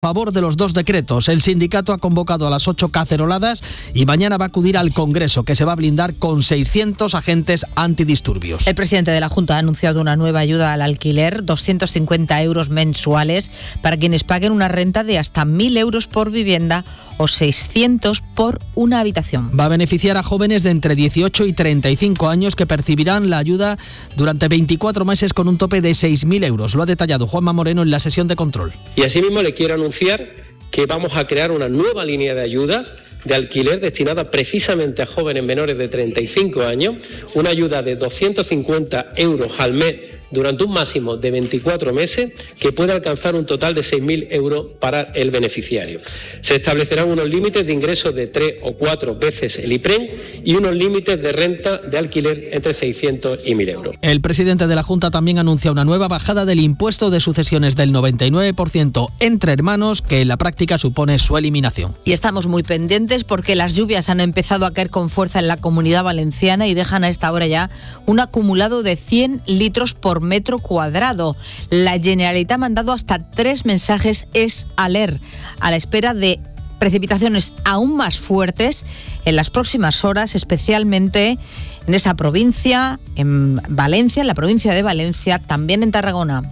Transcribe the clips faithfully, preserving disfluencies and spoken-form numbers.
A favor de los dos decretos. El sindicato ha convocado a las ocho caceroladas y mañana va a acudir al Congreso, que se va a blindar con seiscientos agentes antidisturbios. El presidente de la Junta ha anunciado una nueva ayuda al alquiler, doscientos cincuenta euros mensuales para quienes paguen una renta de hasta mil euros por vivienda o seiscientos por una habitación. Va a beneficiar a jóvenes de entre dieciocho y treinta y cinco años que percibirán la ayuda durante veinticuatro meses con un tope de seis mil euros. Lo ha detallado Juanma Moreno en la sesión de control. Y asimismo le quiero anunciar que vamos a crear una nueva línea de ayudas de alquiler destinada precisamente a jóvenes menores de treinta y cinco años, una ayuda de doscientos cincuenta euros al mes durante un máximo de veinticuatro meses, que puede alcanzar un total de seis mil euros para el beneficiario. Se establecerán unos límites de ingresos de tres o cuatro veces el IPREN y unos límites de renta de alquiler entre seiscientos y mil euros. El presidente de la Junta también anuncia una nueva bajada del impuesto de sucesiones del noventa y nueve por ciento entre hermanos, que en la práctica supone su eliminación. Y estamos muy pendientes porque las lluvias han empezado a caer con fuerza en la Comunidad Valenciana y dejan a esta hora ya un acumulado de cien litros por metro cuadrado. La Generalitat ha mandado hasta tres mensajes es alert a la espera de precipitaciones aún más fuertes en las próximas horas, especialmente en esa provincia, en Valencia, en la provincia de Valencia, también en Tarragona.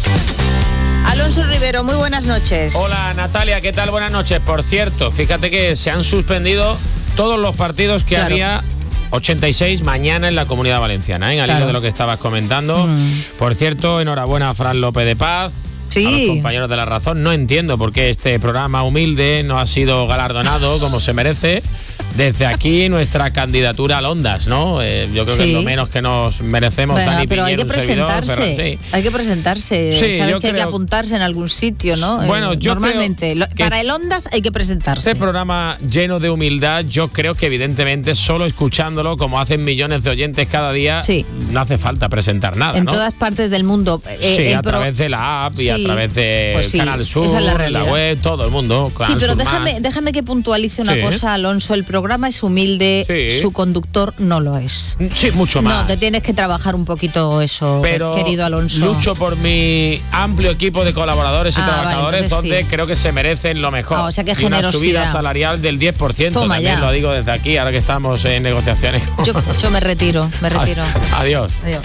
Alonso Rivero, muy buenas noches. Hola Natalia, ¿qué tal? Buenas noches. Por cierto, fíjate que se han suspendido todos los partidos que Claro. había ochenta y seis mañana en la Comunidad Valenciana, ¿eh? Al hilo Claro. de lo que estabas comentando. Mm. Por cierto, enhorabuena a Fran López de Paz. Sí. A los compañeros de La Razón. No entiendo por qué este programa humilde no ha sido galardonado como se merece. Desde aquí nuestra candidatura al Ondas, ¿no? Eh, yo creo Sí. que es lo menos que nos merecemos. Bueno, Dani pero hay Piñero, que un servidor, presentarse, Ferran, sí. hay que presentarse. Sí, Sabes yo que hay que creo- apuntarse en algún sitio, ¿no? Bueno, Eh, yo normalmente creo lo- que para el Ondas hay que presentarse. Este programa lleno de humildad, yo creo que evidentemente solo escuchándolo, como hacen millones de oyentes cada día, Sí. no hace falta presentar nada, en ¿no? todas partes del mundo. Eh, Sí, el a pro- través de la app y Sí, a través de pues sí, Canal Sur, esa es la la, realidad. web, todo el mundo. Sí, Canal pero Sur déjame, Más. déjame que puntualice una Sí. cosa, Alonso. El programa es humilde, Sí. su conductor no lo es. Sí, mucho más. No, te tienes que trabajar un poquito eso, Pero querido Alonso. lucho por mi amplio equipo de colaboradores y Ah, vale, trabajadores, entonces donde sí. creo que se merecen lo mejor. Ah, o sea, qué y una generosidad. subida salarial del diez por ciento. Toma También ya. lo digo desde aquí, ahora que estamos en negociaciones. Yo, yo me retiro, me retiro. Adiós. Adiós.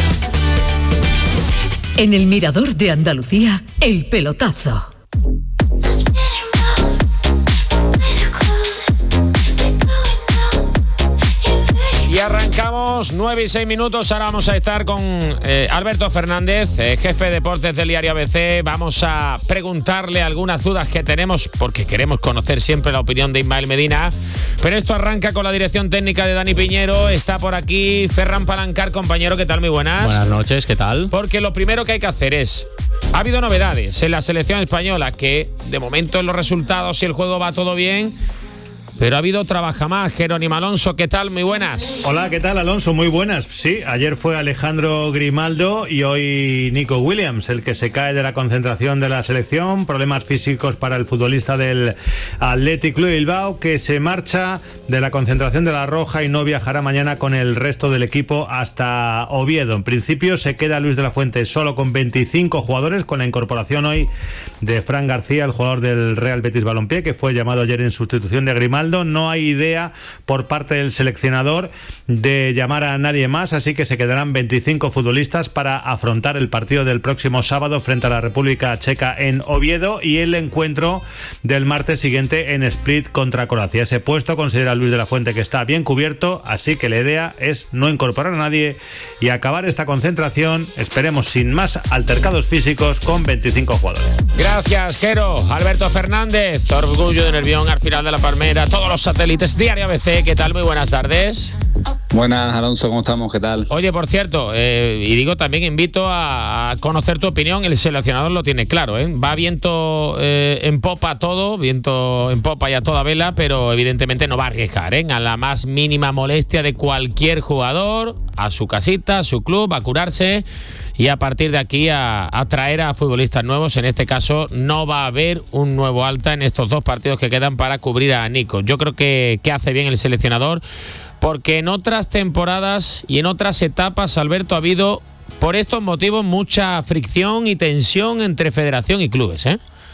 En el Mirador de Andalucía, el pelotazo. Y arrancamos nueve y seis minutos. Ahora vamos a estar con eh, Alberto Fernández, eh, jefe de deportes del diario A B C. Vamos a preguntarle algunas dudas que tenemos porque queremos conocer siempre la opinión de Ismael Medina. Pero esto arranca con la dirección técnica de Dani Piñero. Está por aquí Ferran Palancar, compañero. ¿Qué tal? Muy buenas. Buenas noches, ¿qué tal? Porque lo primero que hay que hacer es... Ha habido novedades en la selección española que de momento en los resultados, si el juego va todo bien... Pero ha habido trabaja más. Jerónimo Alonso, ¿qué tal? Muy buenas. Hola, ¿qué tal, Alonso? Muy buenas. Sí, ayer fue Alejandro Grimaldo y hoy Nico Williams, el que se cae de la concentración de la selección. Problemas físicos para el futbolista del Athletic Club de Bilbao, que se marcha de la concentración de la Roja y no viajará mañana con el resto del equipo hasta Oviedo. En principio se queda Luis de la Fuente solo con veinticinco jugadores, con la incorporación hoy de Fran García, el jugador del Real Betis Balompié, que fue llamado ayer en sustitución de Grimaldo. No hay idea por parte del seleccionador de llamar a nadie más, así que se quedarán veinticinco futbolistas para afrontar el partido del próximo sábado frente a la República Checa en Oviedo y el encuentro del martes siguiente en Split contra Croacia. Ese puesto considera Luis de la Fuente que está bien cubierto, así que la idea es no incorporar a nadie y acabar esta concentración, esperemos sin más altercados físicos, con veinticinco jugadores. Gracias, Jero. Alberto Fernández, orgullo de Nervión, al final de la Palmera, todos los satélites, Diario A B C. ¿Qué tal? Muy buenas tardes. Buenas, Alonso, ¿cómo estamos? ¿Qué tal? Oye, por cierto, eh, y digo, también invito a, a conocer tu opinión. El seleccionador lo tiene claro, ¿eh? Va viento eh, en popa todo, viento en popa y a toda vela, pero evidentemente no va a arriesgar, ¿eh? A la más mínima molestia de cualquier jugador, a su casita, a su club, a curarse y a partir de aquí a, a traer a futbolistas nuevos. En este caso no va a haber un nuevo alta en estos dos partidos que quedan para cubrir a Nico. Yo creo que, que hace bien el seleccionador, porque en otras temporadas y en otras etapas, Alberto, ha habido por estos motivos mucha fricción y tensión entre federación y clubes, ¿eh?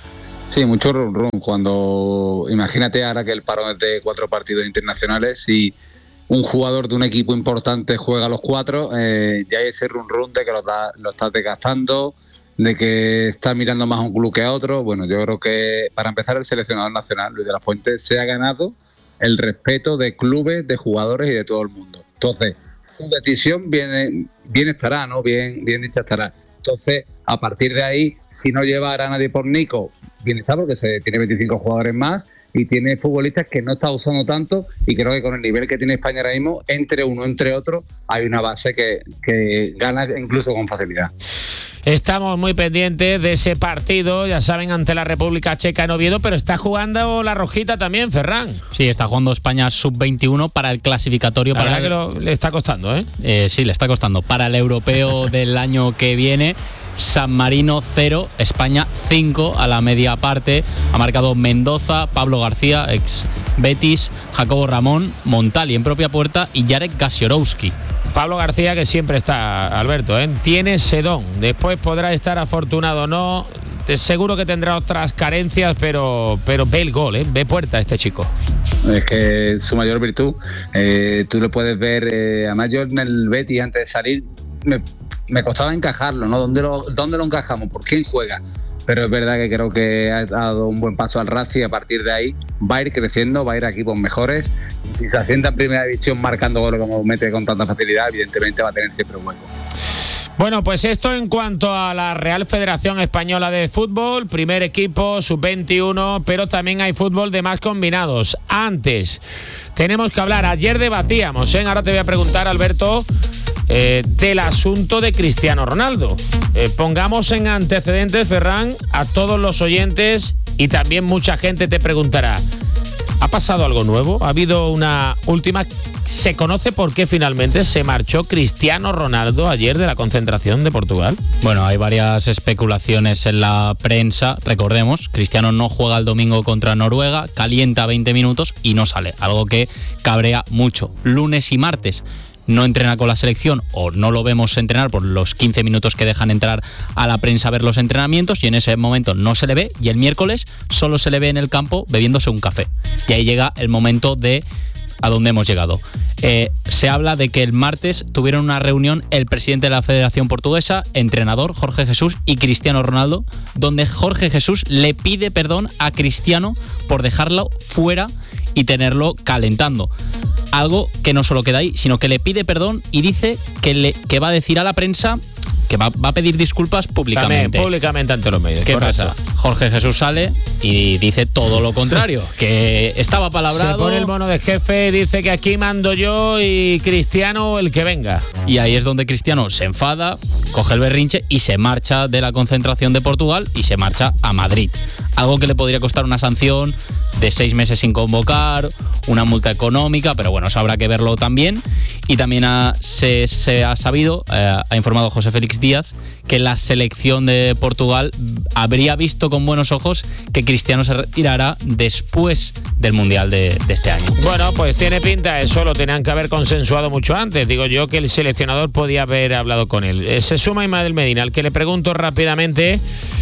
Sí, mucho run run. Cuando imagínate ahora que el parón es de cuatro partidos internacionales y un jugador de un equipo importante juega los cuatro, eh, ya hay ese run run de que lo, da, lo estás desgastando, de que está mirando más a un club que a otro. Bueno, yo creo que para empezar el seleccionador nacional, Luis de la Fuente, se ha ganado el respeto de clubes, de jugadores y de todo el mundo. Entonces, su decisión bien, bien estará, ¿no? Bien, bien dicha estará. Entonces, a partir de ahí, si no llevara a nadie por Nico, bien está, porque se tiene veinticinco jugadores más y tiene futbolistas que no está usando tanto, y creo que con el nivel que tiene España ahora mismo, entre uno, entre otro, hay una base que, que gana incluso con facilidad. Estamos muy pendientes de ese partido, ya saben, ante la República Checa en Oviedo, pero está jugando la Rojita también, Ferran. Sí, está jugando España sub veintiuno para el clasificatorio. La para verdad el... que lo, le está costando, ¿eh? ¿eh? Sí, le está costando. Para el europeo del año que viene, San Marino cero, España cinco a la media parte. Ha marcado Mendoza, Pablo García, ex Betis, Jacobo Ramón, Montali en propia puerta y Jarek Gasiorowski. Pablo García, que siempre está, Alberto, ¿eh? Tiene sedón. Después podrá estar afortunado o no. Seguro que tendrá otras carencias, pero, pero ve el gol, ¿eh? Ve puerta este chico. Es que su mayor virtud, eh, tú lo puedes ver, eh, además yo en el Betis antes de salir me, me costaba encajarlo, ¿no? ¿Dónde lo, ¿Dónde lo encajamos? ¿Por quién juega? Pero es verdad que creo que ha dado un buen paso al Racing y a partir de ahí va a ir creciendo, va a ir a equipos mejores. Y si se asienta en primera división marcando goles como mete con tanta facilidad, evidentemente va a tener siempre un hueco. Bueno, pues esto en cuanto a la Real Federación Española de Fútbol, primer equipo, sub veintiuno, pero también hay fútbol de más combinados. Antes, tenemos que hablar, ayer debatíamos, ¿eh? Ahora te voy a preguntar, Alberto, eh, del asunto de Cristiano Ronaldo. Eh, pongamos en antecedentes, Ferran, a todos los oyentes, y también mucha gente te preguntará, ¿ha pasado algo nuevo? ¿Ha habido una última? ¿Se conoce por qué finalmente se marchó Cristiano Ronaldo ayer de la concentración de Portugal? Bueno, hay varias especulaciones en la prensa. Recordemos, Cristiano no juega el domingo contra Noruega, calienta veinte minutos y no sale, algo que cabrea mucho. Lunes y martes no entrena con la selección o no lo vemos entrenar por los quince minutos que dejan entrar a la prensa a ver los entrenamientos, y en ese momento no se le ve, y el miércoles solo se le ve en el campo bebiéndose un café. Y ahí llega el momento de a dónde hemos llegado. Eh, se habla de que el martes tuvieron una reunión el presidente de la Federación Portuguesa, entrenador Jorge Jesús y Cristiano Ronaldo, donde Jorge Jesús le pide perdón a Cristiano por dejarlo fuera y tenerlo calentando. Algo que no solo queda ahí, sino que le pide perdón y dice que, le, que va a decir a la prensa que va, va a pedir disculpas públicamente. También, públicamente ante los medios. ¿Qué Correcto. pasa? Jorge Jesús sale y dice todo lo contrario, que estaba palabrado. Se pone el mono de jefe, dice que aquí mando yo y Cristiano el que venga. Y ahí es donde Cristiano se enfada, coge el berrinche y se marcha de la concentración de Portugal y se marcha a Madrid. Algo que le podría costar una sanción de seis meses sin convocar, una multa económica, pero bueno, eso habrá que verlo también. Y también ha, se, se ha sabido, eh, ha informado José Félix Díaz, que la selección de Portugal habría visto con buenos ojos que Cristiano se retirará después del Mundial de, de este año. Bueno, pues tiene pinta, eso lo tenían que haber consensuado mucho antes. Digo yo que el seleccionador podía haber hablado con él. Eh, se suma Ismael Medina, al que le pregunto rápidamente.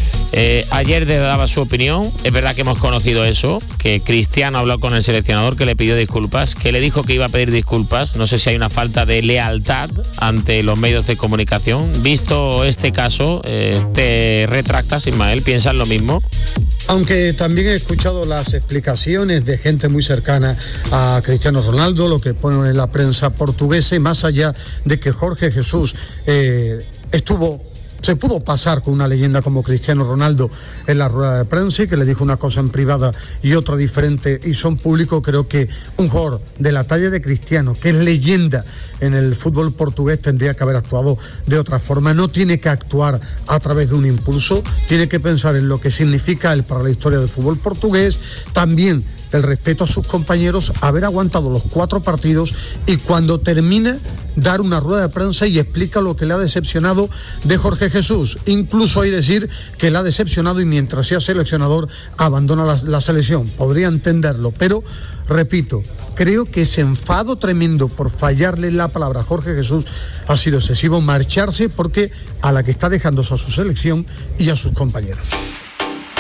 Eh, ayer le daba su opinión. Es verdad que hemos conocido eso, que Cristiano habló con el seleccionador, que le pidió disculpas, que le dijo que iba a pedir disculpas. No sé si hay una falta de lealtad ante los medios de comunicación. Visto este caso, eh, ¿te retractas, Ismael? ¿Piensas lo mismo? Aunque también he escuchado las explicaciones de gente muy cercana a Cristiano Ronaldo, lo que ponen en la prensa portuguesa, y más allá de que Jorge Jesús eh, estuvo... se pudo pasar con una leyenda como Cristiano Ronaldo en la rueda de prensa y que le dijo una cosa en privada y otra diferente y son públicos. Creo que un jugador de la talla de Cristiano, que es leyenda en el fútbol portugués, tendría que haber actuado de otra forma. No tiene que actuar a través de un impulso, tiene que pensar en lo que significa él para la historia del fútbol portugués, también el respeto a sus compañeros, haber aguantado los cuatro partidos y cuando termine dar una rueda de prensa y explica lo que le ha decepcionado de Jorge Jesús. Incluso hay decir que le ha decepcionado y mientras sea seleccionador abandona la, la selección. Podría entenderlo, pero repito, creo que ese enfado tremendo por fallarle la palabra a Jorge Jesús ha sido excesivo. Marcharse porque a la que está dejándose a su selección y a sus compañeros.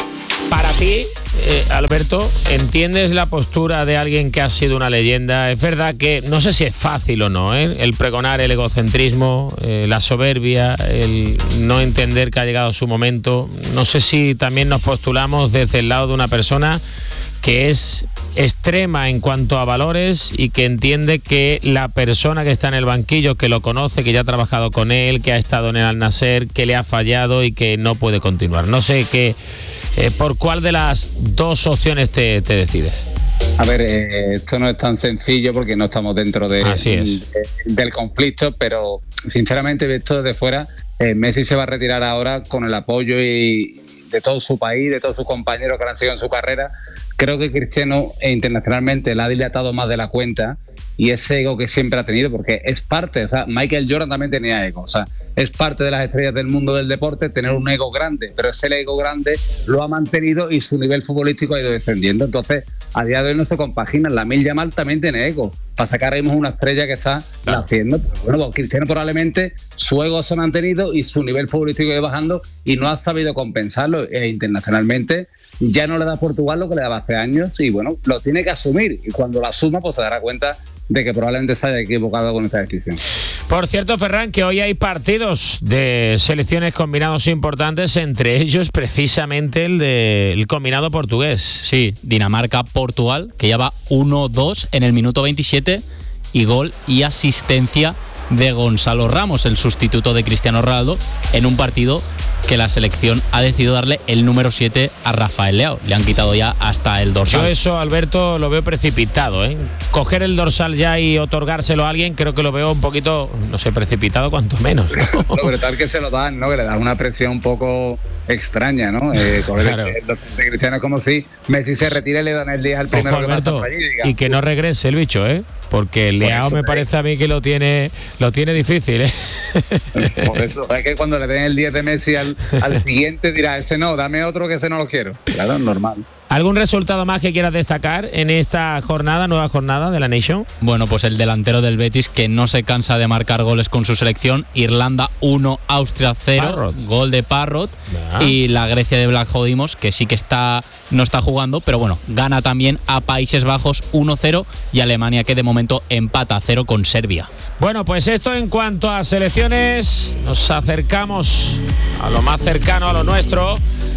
Para ti, eh, Alberto, ¿entiendes la postura de alguien que ha sido una leyenda? Es verdad que no sé si es fácil o no, ¿eh? El pregonar el egocentrismo, eh, la soberbia, el no entender que ha llegado su momento. No sé si también nos postulamos desde el lado de una persona que es extrema en cuanto a valores y que entiende que la persona que está en el banquillo, que lo conoce, que ya ha trabajado con él, que ha estado en el Al-Nassr, que le ha fallado y que no puede continuar. No sé qué, eh, por cuál de las dos opciones te, te decides. A ver, eh, esto no es tan sencillo porque no estamos dentro de, de, del conflicto, pero sinceramente visto desde fuera, eh, Messi se va a retirar ahora con el apoyo y de todo su país, de todos sus compañeros que lo han seguido en su carrera. Creo que Cristiano e internacionalmente la ha dilatado más de la cuenta y ese ego que siempre ha tenido, porque es parte, o sea, Michael Jordan también tenía ego, o sea, es parte de las estrellas del mundo del deporte tener un ego grande, pero ese ego grande lo ha mantenido y su nivel futbolístico ha ido descendiendo. Entonces, a día de hoy no se compaginan. Lamine Yamal también tiene ego, para sacar ahí una estrella que está claro. naciendo. Pero bueno, pues Cristiano probablemente su ego se ha mantenido y su nivel futbolístico ha ido bajando y no ha sabido compensarlo, e internacionalmente ya no le da a Portugal lo que le daba hace años y bueno, lo tiene que asumir y cuando lo asuma pues se dará cuenta de que probablemente se haya equivocado con esta decisión. Por cierto, Ferran, que hoy hay partidos de selecciones combinados importantes, entre ellos precisamente el del combinado portugués. Sí, Dinamarca-Portugal, que ya va uno dos en el minuto veintisiete y gol y asistencia de Gonzalo Ramos, el sustituto de Cristiano Ronaldo, en un partido que la selección ha decidido darle el número siete a Rafael Leao. Le han quitado ya hasta el dorsal. Yo eso, Alberto, lo veo precipitado, ¿eh? Coger el dorsal ya y otorgárselo a alguien, creo que lo veo un poquito, no sé, precipitado cuanto menos. No, pero tal que se lo dan, ¿no? Que le dan una presión un poco extraña, ¿no? Eh, coger claro. el, el dorsal de Cristiano es como si Messi se retira y le dan el día al primero. Ojo, que Alberto, pasa por allí, y que no regrese el bicho, ¿eh? Porque Leao eso, me parece a mí que lo tiene lo tiene difícil, ¿eh? Por eso, es que cuando le den el diez de Messi al, al siguiente dirá, ese no, dame otro que ese no lo quiero. Claro, normal. ¿Algún resultado más que quieras destacar en esta jornada, nueva jornada de la Nation? Bueno, pues el delantero del Betis, que no se cansa de marcar goles con su selección. Irlanda uno, Austria cero, Parrot. Gol de Parrot. Ah. Y la Grecia de Vlaco Dimos, que sí que está no está jugando, pero bueno, gana también a Países Bajos uno cero y Alemania, que de momento empata a cero con Serbia. Bueno, pues esto en cuanto a selecciones, nos acercamos a lo más cercano a lo nuestro.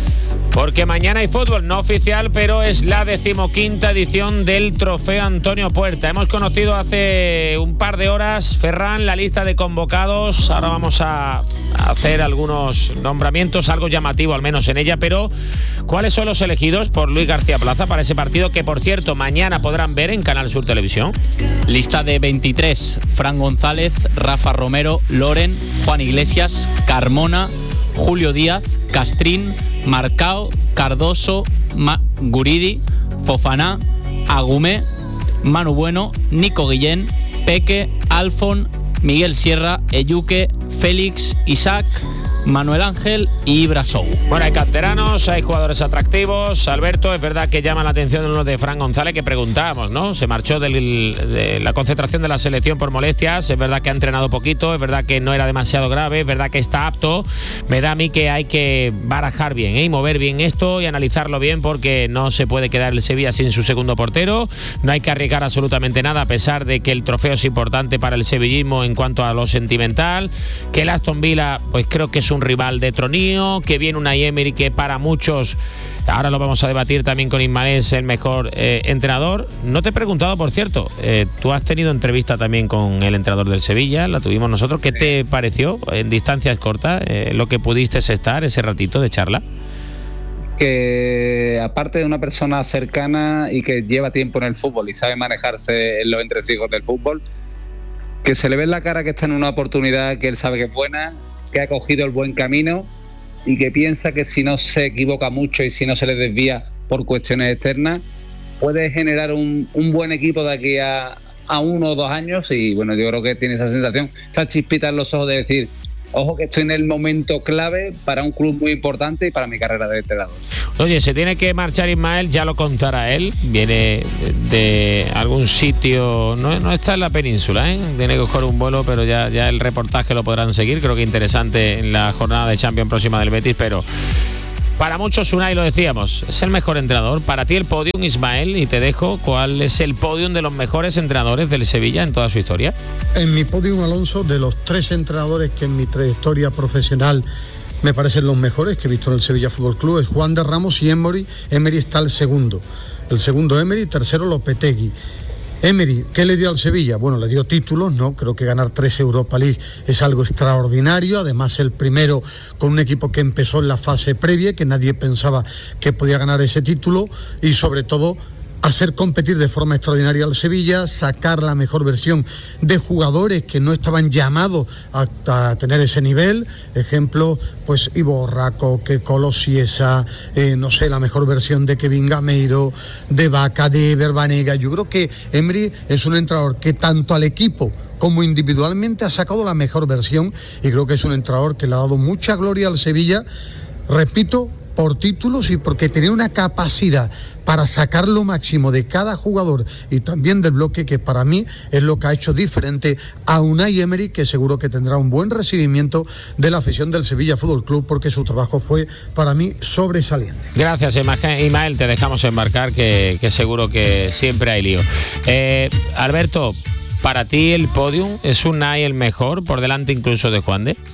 Porque mañana hay fútbol, no oficial, pero es la decimoquinta edición del Trofeo Antonio Puerta. Hemos conocido hace un par de horas, Ferran, la lista de convocados. Ahora vamos a hacer algunos nombramientos, algo llamativo al menos en ella, pero ¿cuáles son los elegidos por Luis García Plaza para ese partido que, por cierto, mañana podrán ver en Canal Sur Televisión? Lista de veintitrés, Fran González, Rafa Romero, Loren, Juan Iglesias, Carmona, Julio Díaz, Castrín, Marcao, Cardoso, Ma- Guridi, Fofana, Agumé, Manu Bueno, Nico Guillén, Peque, Alfon, Miguel Sierra, Eyuque, Félix, Isaac, Manuel Ángel y Brasou. Bueno, hay canteranos, hay jugadores atractivos. Alberto, es verdad que llama la atención uno de Fran González, que preguntábamos, ¿no? Se marchó del, de la concentración de la selección por molestias. Es verdad que ha entrenado poquito, es verdad que no era demasiado grave, es verdad que está apto. Me da a mí que hay que barajar bien, ¿eh? Y mover bien esto y analizarlo bien, porque no se puede quedar el Sevilla sin su segundo portero. No hay que arriesgar absolutamente nada, a pesar de que el trofeo es importante para el sevillismo en cuanto a lo sentimental. Que el Aston Villa, pues creo que es un rival de tronío, que viene Unai Emery, que para muchos, ahora lo vamos a debatir también con Ismael, es el mejor eh, entrenador. No te he preguntado, por cierto, eh, tú has tenido entrevista también con el entrenador del Sevilla, la tuvimos nosotros. ¿Qué te pareció en distancias cortas eh, lo que pudiste estar ese ratito de charla? Que aparte de una persona cercana y que lleva tiempo en el fútbol y sabe manejarse en los entresijos del fútbol, que se le ve en la cara que está en una oportunidad que él sabe que es buena, que ha cogido el buen camino y que piensa que si no se equivoca mucho y si no se le desvía por cuestiones externas, puede generar un, un buen equipo de aquí a, a uno o dos años. Y bueno, yo creo que tiene esa sensación, esa chispita en los ojos de decir, ojo que estoy en el momento clave para un club muy importante y para mi carrera de entrenador. Oye, se tiene que marchar Ismael, ya lo contará él, viene de algún sitio, no, no está en la península, ¿eh? Tiene que coger un vuelo, pero ya, ya el reportaje lo podrán seguir, creo que interesante en la jornada de Champions próxima del Betis, pero Para muchos, Unai, lo decíamos, es el mejor entrenador. Para ti el podium, Ismael, y te dejo, ¿cuál es el podium de los mejores entrenadores del Sevilla en toda su historia? En mi podium, Alonso, de los tres entrenadores que en mi trayectoria profesional me parecen los mejores que he visto en el Sevilla Fútbol Club, es Juan de Ramos y Emery. Emery está el segundo. El segundo Emery, tercero Lopetegui. Emery, ¿qué le dio al Sevilla? Bueno, le dio títulos, ¿no? Creo que ganar tres Europa League es algo extraordinario. Además, el primero con un equipo que empezó en la fase previa, que nadie pensaba que podía ganar ese título, y sobre todo hacer competir de forma extraordinaria al Sevilla, sacar la mejor versión de jugadores que no estaban llamados a, a tener ese nivel. Ejemplo, pues Ivo Borraco, que Colosiesa, eh, no sé, la mejor versión de Kevin Gameiro, de Vaca, de Verbanega. Yo creo que Emery es un entrenador que tanto al equipo como individualmente ha sacado la mejor versión, y creo que es un entrenador que le ha dado mucha gloria al Sevilla, repito, por títulos y porque tenía una capacidad para sacar lo máximo de cada jugador y también del bloque, que para mí es lo que ha hecho diferente a Unai Emery, que seguro que tendrá un buen recibimiento de la afición del Sevilla Fútbol Club, porque su trabajo fue para mí sobresaliente. Gracias, Ismael, te dejamos embarcar, que, que seguro que siempre hay lío. Eh, Alberto, para ti el podium, ¿es Unai el mejor, por delante incluso de Juan de?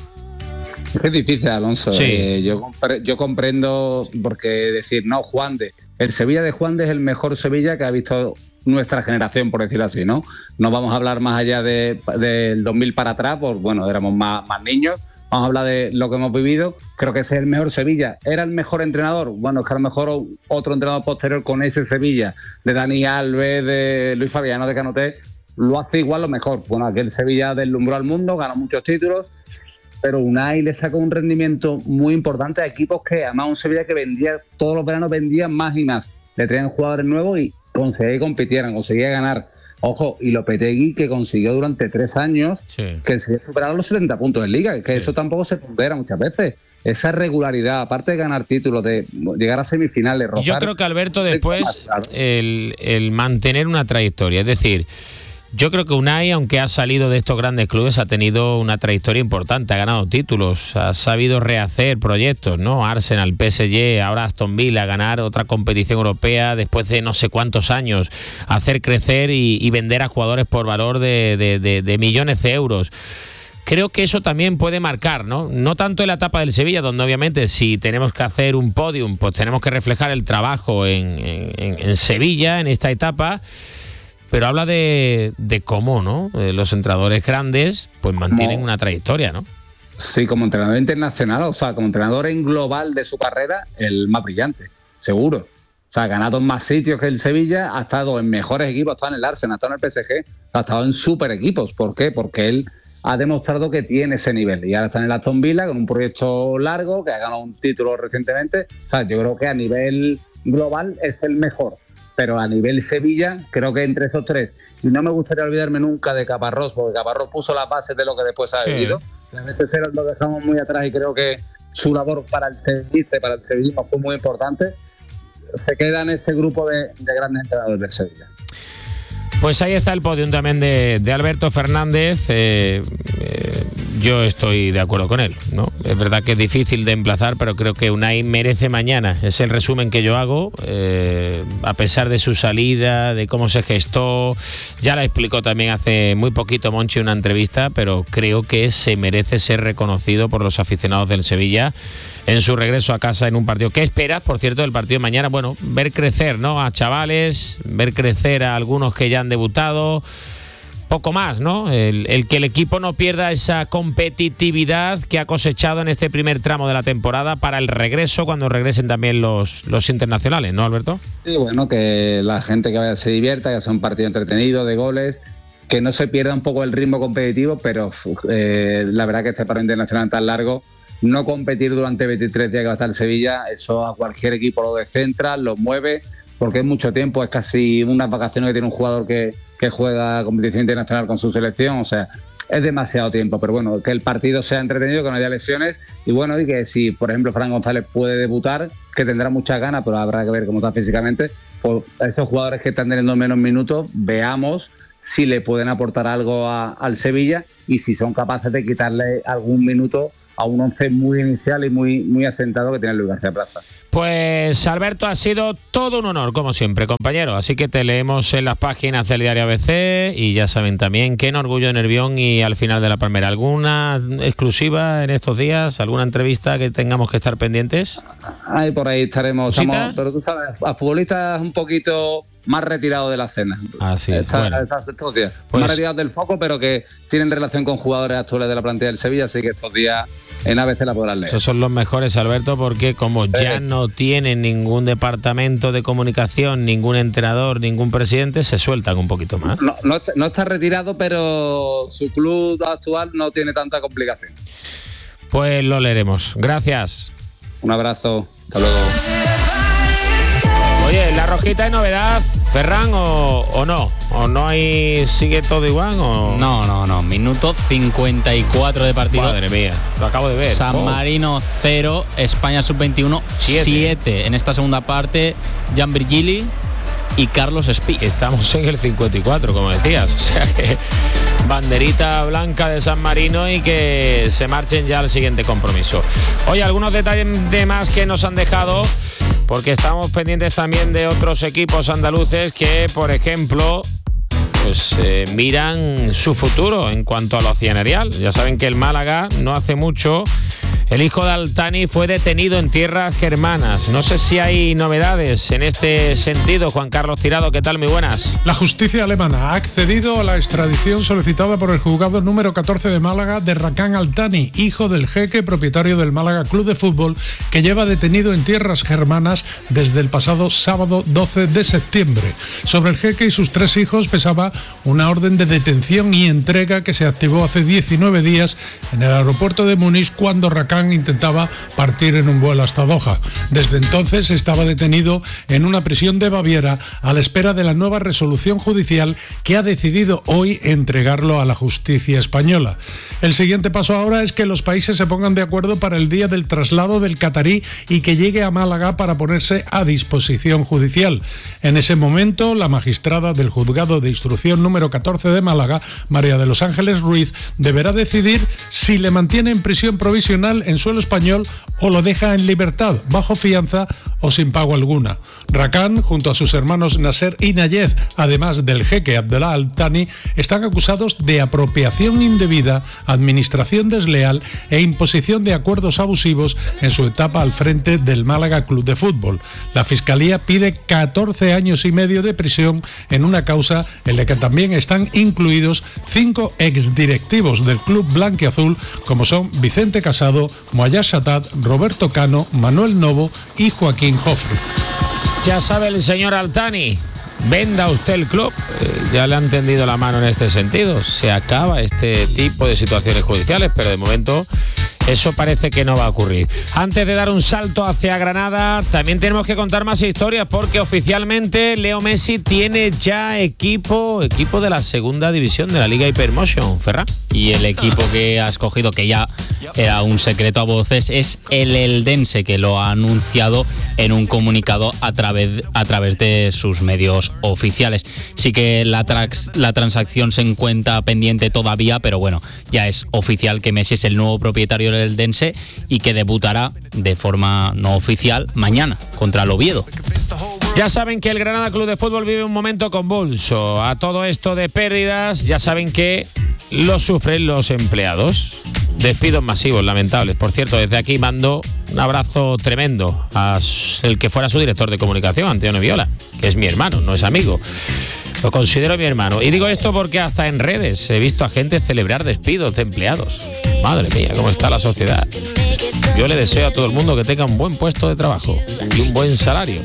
Es difícil, Alonso. Sí. Eh, yo, compre- yo comprendo, porque decir, no, Juan de, el Sevilla de Juan de es el mejor Sevilla que ha visto nuestra generación, por decirlo así, ¿no? No vamos a hablar más allá de, del dos mil para atrás, pues bueno, éramos más, más niños. Vamos a hablar de lo que hemos vivido. Creo que ese es el mejor Sevilla. ¿Era el mejor entrenador? Bueno, es que a lo mejor otro entrenador posterior con ese Sevilla, de Dani Alves, de Luis Fabiano, de Canoté, lo hace igual o mejor. Bueno, aquel Sevilla deslumbró al mundo, ganó muchos títulos, pero Unai le sacó un rendimiento muy importante a equipos que, además, un Sevilla que vendía, todos los veranos vendían más y más. Le traían jugadores nuevos y conseguía que compitieran, conseguía ganar. Ojo, y Lopetegui, que consiguió durante tres años sí. que se superaron los setenta puntos en Liga, que sí. eso tampoco se pondera muchas veces. Esa regularidad, aparte de ganar títulos, de llegar a semifinales, rozar. Yo creo que, Alberto, después el, el mantener una trayectoria, es decir, yo creo que Unai, aunque ha salido de estos grandes clubes, ha tenido una trayectoria importante, ha ganado títulos, ha sabido rehacer proyectos, ¿no? Arsenal, P S G, ahora Aston Villa, ganar otra competición europea después de no sé cuántos años, hacer crecer y, y vender a jugadores por valor de, de, de, de millones de euros. Creo que eso también puede marcar, ¿no? No tanto en la etapa del Sevilla, donde obviamente si tenemos que hacer un podium, pues tenemos que reflejar el trabajo en, en, en Sevilla, en esta etapa. Pero habla de, de cómo, ¿no? Eh, los entrenadores grandes pues mantienen como, una trayectoria, ¿no? Sí, como entrenador internacional, o sea, como entrenador en global de su carrera, el más brillante, seguro. O sea, ha ganado en más sitios que el Sevilla, ha estado en mejores equipos, ha estado en el Arsenal, ha estado en el P S G, ha estado en super equipos. ¿Por qué? Porque él ha demostrado que tiene ese nivel. Y ahora está en el Aston Villa con un proyecto largo, que ha ganado un título recientemente. O sea, yo creo que a nivel global es el mejor. Pero a nivel Sevilla, creo que entre esos tres. Y no me gustaría olvidarme nunca de Caparrós, porque Caparrós puso las bases de lo que después ha sí. vivido. A veces lo dejamos muy atrás y creo que su labor para el sevillista, para el sevillismo fue muy importante. Se queda en ese grupo de, de grandes entrenadores del Sevilla. Pues ahí está el podium también de, de Alberto Fernández. Eh, eh, yo estoy de acuerdo con él, ¿no? Es verdad que es difícil de emplazar, pero creo que Unai merece mañana. Es el resumen que yo hago, eh, a pesar de su salida, de cómo se gestó. Ya la explicó también hace muy poquito Monchi en una entrevista, pero creo que se merece ser reconocido por los aficionados del Sevilla en su regreso a casa en un partido. ¿Qué esperas, por cierto, del partido de mañana? Bueno, ver crecer, ¿no? A chavales, ver crecer a algunos que ya han debutado, poco más, ¿no? El, el que el equipo no pierda esa competitividad que ha cosechado en este primer tramo de la temporada para el regreso, cuando regresen también los, los internacionales, ¿no, Alberto? Sí, bueno, que la gente que vaya se divierta, que sea un partido entretenido, de goles, que no se pierda un poco el ritmo competitivo, pero eh, la verdad que este partido internacional tan largo, no competir durante veintitrés días que va a estar el Sevilla, eso a cualquier equipo lo descentra, lo mueve, porque es mucho tiempo, es casi unas vacaciones que tiene un jugador que, que juega competición internacional con su selección, o sea, es demasiado tiempo, pero bueno, que el partido sea entretenido, que no haya lesiones, y bueno, y que si, por ejemplo, Fran González puede debutar, que tendrá muchas ganas, pero habrá que ver cómo está físicamente, pues a esos jugadores que están teniendo menos minutos, veamos si le pueden aportar algo a, al Sevilla y si son capaces de quitarle algún minuto a un once muy inicial y muy, muy asentado que tiene Luis García Plaza. Pues Alberto, ha sido todo un honor, como siempre, compañero. Así que te leemos en las páginas del diario A B C y ya saben también que en Orgullo de Nervión y al final de La Palmera. ¿Alguna exclusiva en estos días? ¿Alguna entrevista que tengamos que estar pendientes? Ahí por ahí estaremos, estamos, pero tú sabes, a futbolistas un poquito más retirados de la escena. Así es. Está, Bueno. está estos días. Pues- más retirados del foco, pero que tienen relación con jugadores actuales de la plantilla del Sevilla, así que estos días en A B C la podrán leer. Esos son los mejores, Alberto, porque como ya Eh. no tienen ningún departamento de comunicación, ningún entrenador, ningún presidente, se sueltan un poquito más. No, no, está, no está retirado, pero su club actual no tiene tanta complicación. Pues lo leeremos. Gracias. Un abrazo, hasta luego. Oye, ¿la rojita hay novedad, Ferran, o, o no? ¿O no hay, sigue todo igual? O... No, no, no. Minuto cincuenta y cuatro de partido. Madre mía, lo acabo de ver. San Oh. Marino cero, España sub veintiuno Siete. siete. En esta segunda parte, Jan Virgili y Carlos Espí. Estamos en el cincuenta y cuatro, como decías. O sea que banderita blanca de San Marino y que se marchen ya al siguiente compromiso. Oye, algunos detalles de más que nos han dejado, porque estamos pendientes también de otros equipos andaluces que, por ejemplo, pues eh, miran su futuro en cuanto a lo accionarial. Ya saben que el Málaga no hace mucho, el hijo de Altani fue detenido en tierras germanas. No sé si hay novedades en este sentido. Juan Carlos Tirado, ¿qué tal? Muy buenas. La justicia alemana ha accedido a la extradición solicitada por el juzgado número catorce de Málaga de Rakan Altani, hijo del jeque propietario del Málaga Club de Fútbol, que lleva detenido en tierras germanas desde el pasado sábado doce de septiembre. Sobre el jeque y sus tres hijos pesaba una orden de detención y entrega que se activó hace diecinueve días en el aeropuerto de Múnich cuando Rakan intentaba partir en un vuelo hasta Doha. Desde entonces estaba detenido en una prisión de Baviera a la espera de la nueva resolución judicial que ha decidido hoy entregarlo a la justicia española. El siguiente paso ahora es que los países se pongan de acuerdo para el día del traslado del catarí y que llegue a Málaga para ponerse a disposición judicial. En ese momento, la magistrada del juzgado de instrucción número catorce de Málaga, María de los Ángeles Ruiz, deberá decidir si le mantiene en prisión provisional en suelo español o lo deja en libertad, bajo fianza o sin pago alguna. Rakan, junto a sus hermanos Nasser y Nayez, además del jeque Abdallah Al-Thani, están acusados de apropiación indebida, administración desleal e imposición de acuerdos abusivos en su etapa al frente del Málaga Club de Fútbol. La Fiscalía pide catorce años y medio de prisión en una causa en la que también están incluidos cinco exdirectivos del club blanquiazul, como son Vicente Casado, Moayá Shatat, Roberto Cano, Manuel Novo y Joaquín Jofre. Ya sabe el señor Altani, venda usted el club. Eh, ya le han tendido la mano en este sentido. Se acaba este tipo de situaciones judiciales, pero de momento eso parece que no va a ocurrir. Antes de dar un salto hacia Granada, también tenemos que contar más historias, porque oficialmente Leo Messi tiene ya equipo, equipo de la segunda división de la Liga Hypermotion. Ferran. Y el equipo que ha escogido, que ya era un secreto a voces, es el Eldense, que lo ha anunciado en un comunicado a través, a través de sus medios oficiales. Sí que la, trax, la transacción se encuentra pendiente todavía, pero bueno, ya es oficial que Messi es el nuevo propietario del Eldense y que debutará de forma no oficial mañana contra el Oviedo. Ya saben que el Granada Club de Fútbol vive un momento convulso. A todo esto de pérdidas, ya saben que lo sufren los empleados. Despidos masivos, lamentables. Por cierto, desde aquí mando un abrazo tremendo a el que fuera su director de comunicación, Antonio Viola, que es mi hermano, no es amigo. Lo considero mi hermano. Y digo esto porque hasta en redes he visto a gente celebrar despidos de empleados. Madre mía, cómo está la sociedad. Yo le deseo a todo el mundo que tenga un buen puesto de trabajo y un buen salario.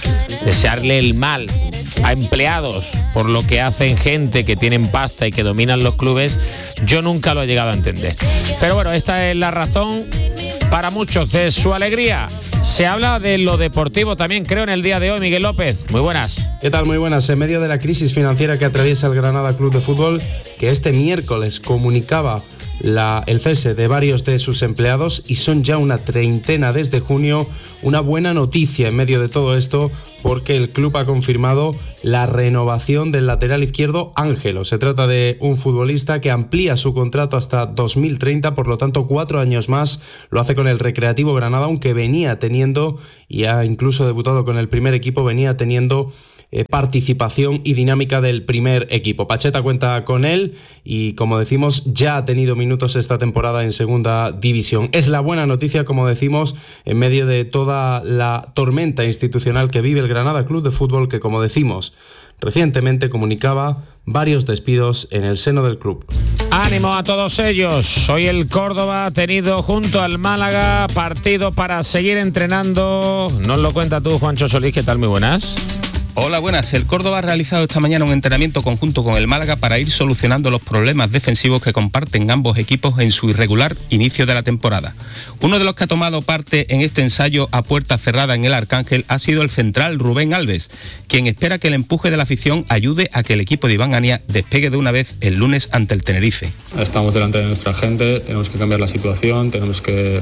Desearle el mal a empleados por lo que hacen gente que tienen pasta y que dominan los clubes, yo nunca lo he llegado a entender. Pero bueno, esta es la razón para muchos de su alegría. Se habla de lo deportivo también, creo, en el día de hoy. Miguel López, muy buenas. ¿Qué tal? Muy buenas. En medio de la crisis financiera que atraviesa el Granada Club de Fútbol, que este miércoles comunicaba la, el cese de varios de sus empleados y son ya una treintena desde junio. Una buena noticia en medio de todo esto, porque el club ha confirmado la renovación del lateral izquierdo Ángelo. Se trata de un futbolista que amplía su contrato hasta dos mil treinta, por lo tanto cuatro años más. Lo hace con el Recreativo Granada, aunque venía teniendo, y ha incluso debutado con el primer equipo, venía teniendo Eh, participación y dinámica del primer equipo. Pacheta cuenta con él y, como decimos, ya ha tenido minutos esta temporada en segunda división. Es la buena noticia, como decimos, en medio de toda la tormenta institucional que vive el Granada Club de Fútbol, que, como decimos, recientemente comunicaba varios despidos en el seno del club. Ánimo a todos ellos. Hoy el Córdoba ha tenido junto al Málaga partido para seguir entrenando. Nos lo cuenta tú, Juancho Solís. ¿Qué tal? Muy buenas. Hola, buenas. El Córdoba ha realizado esta mañana un entrenamiento conjunto con el Málaga para ir solucionando los problemas defensivos que comparten ambos equipos en su irregular inicio de la temporada. Uno de los que ha tomado parte en este ensayo a puerta cerrada en el Arcángel ha sido el central Rubén Alves, quien espera que el empuje de la afición ayude a que el equipo de Iván Ania despegue de una vez el lunes ante el Tenerife. Estamos delante de nuestra gente, tenemos que cambiar la situación, tenemos que,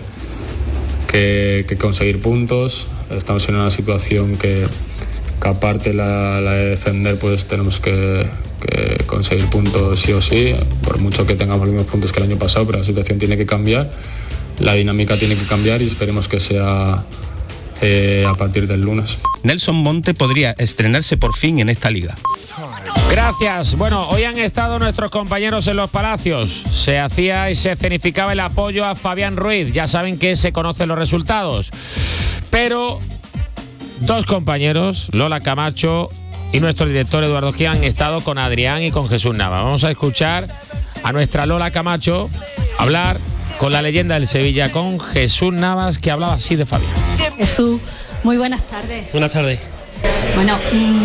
que, que conseguir puntos. Estamos en una situación que... que aparte la, la de defender, pues tenemos que, que conseguir puntos sí o sí, por mucho que tengamos los mismos puntos que el año pasado, pero la situación tiene que cambiar, la dinámica tiene que cambiar y esperemos que sea eh, a partir del lunes. Nelson Monte podría estrenarse por fin en esta liga. Gracias. Bueno, hoy han estado nuestros compañeros en los Palacios. Se hacía y se escenificaba el apoyo a Fabián Ruiz. Ya saben que se conocen los resultados, pero dos compañeros, Lola Camacho y nuestro director Eduardo Gil, han estado con Adrián y con Jesús Navas. Vamos a escuchar a nuestra Lola Camacho hablar con la leyenda del Sevilla, con Jesús Navas, que hablaba así de Fabián. Jesús, muy buenas tardes. Buenas tardes. Bueno,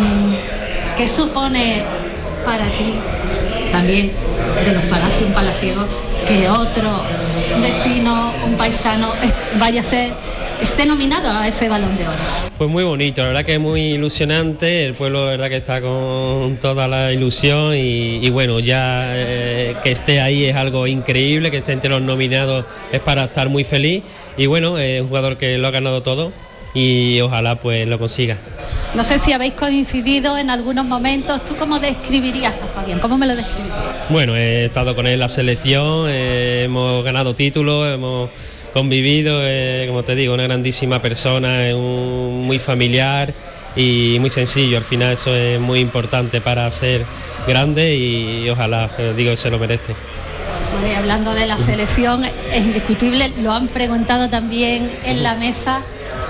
¿qué supone para ti también de los Palacios, un palaciego, que otro vecino, un paisano, vaya a ser, esté nominado a ese Balón de Oro? Pues muy bonito, la verdad que es muy ilusionante, el pueblo la verdad que está con toda la ilusión y, y bueno, ya eh, que esté ahí es algo increíble, que esté entre los nominados es para estar muy feliz y bueno, es eh, un jugador que lo ha ganado todo y ojalá pues lo consiga. No sé si habéis coincidido en algunos momentos. ¿Tú cómo describirías a Fabián? ¿Cómo me lo describirías? Bueno, he estado con él en la selección, eh, hemos ganado títulos, hemos convivido, eh, como te digo, una grandísima persona, eh, un, muy familiar y muy sencillo. Al final eso es muy importante para ser grande y, y ojalá, eh, digo, se lo merece. Bueno, y hablando de la selección, es indiscutible, lo han preguntado también en la mesa.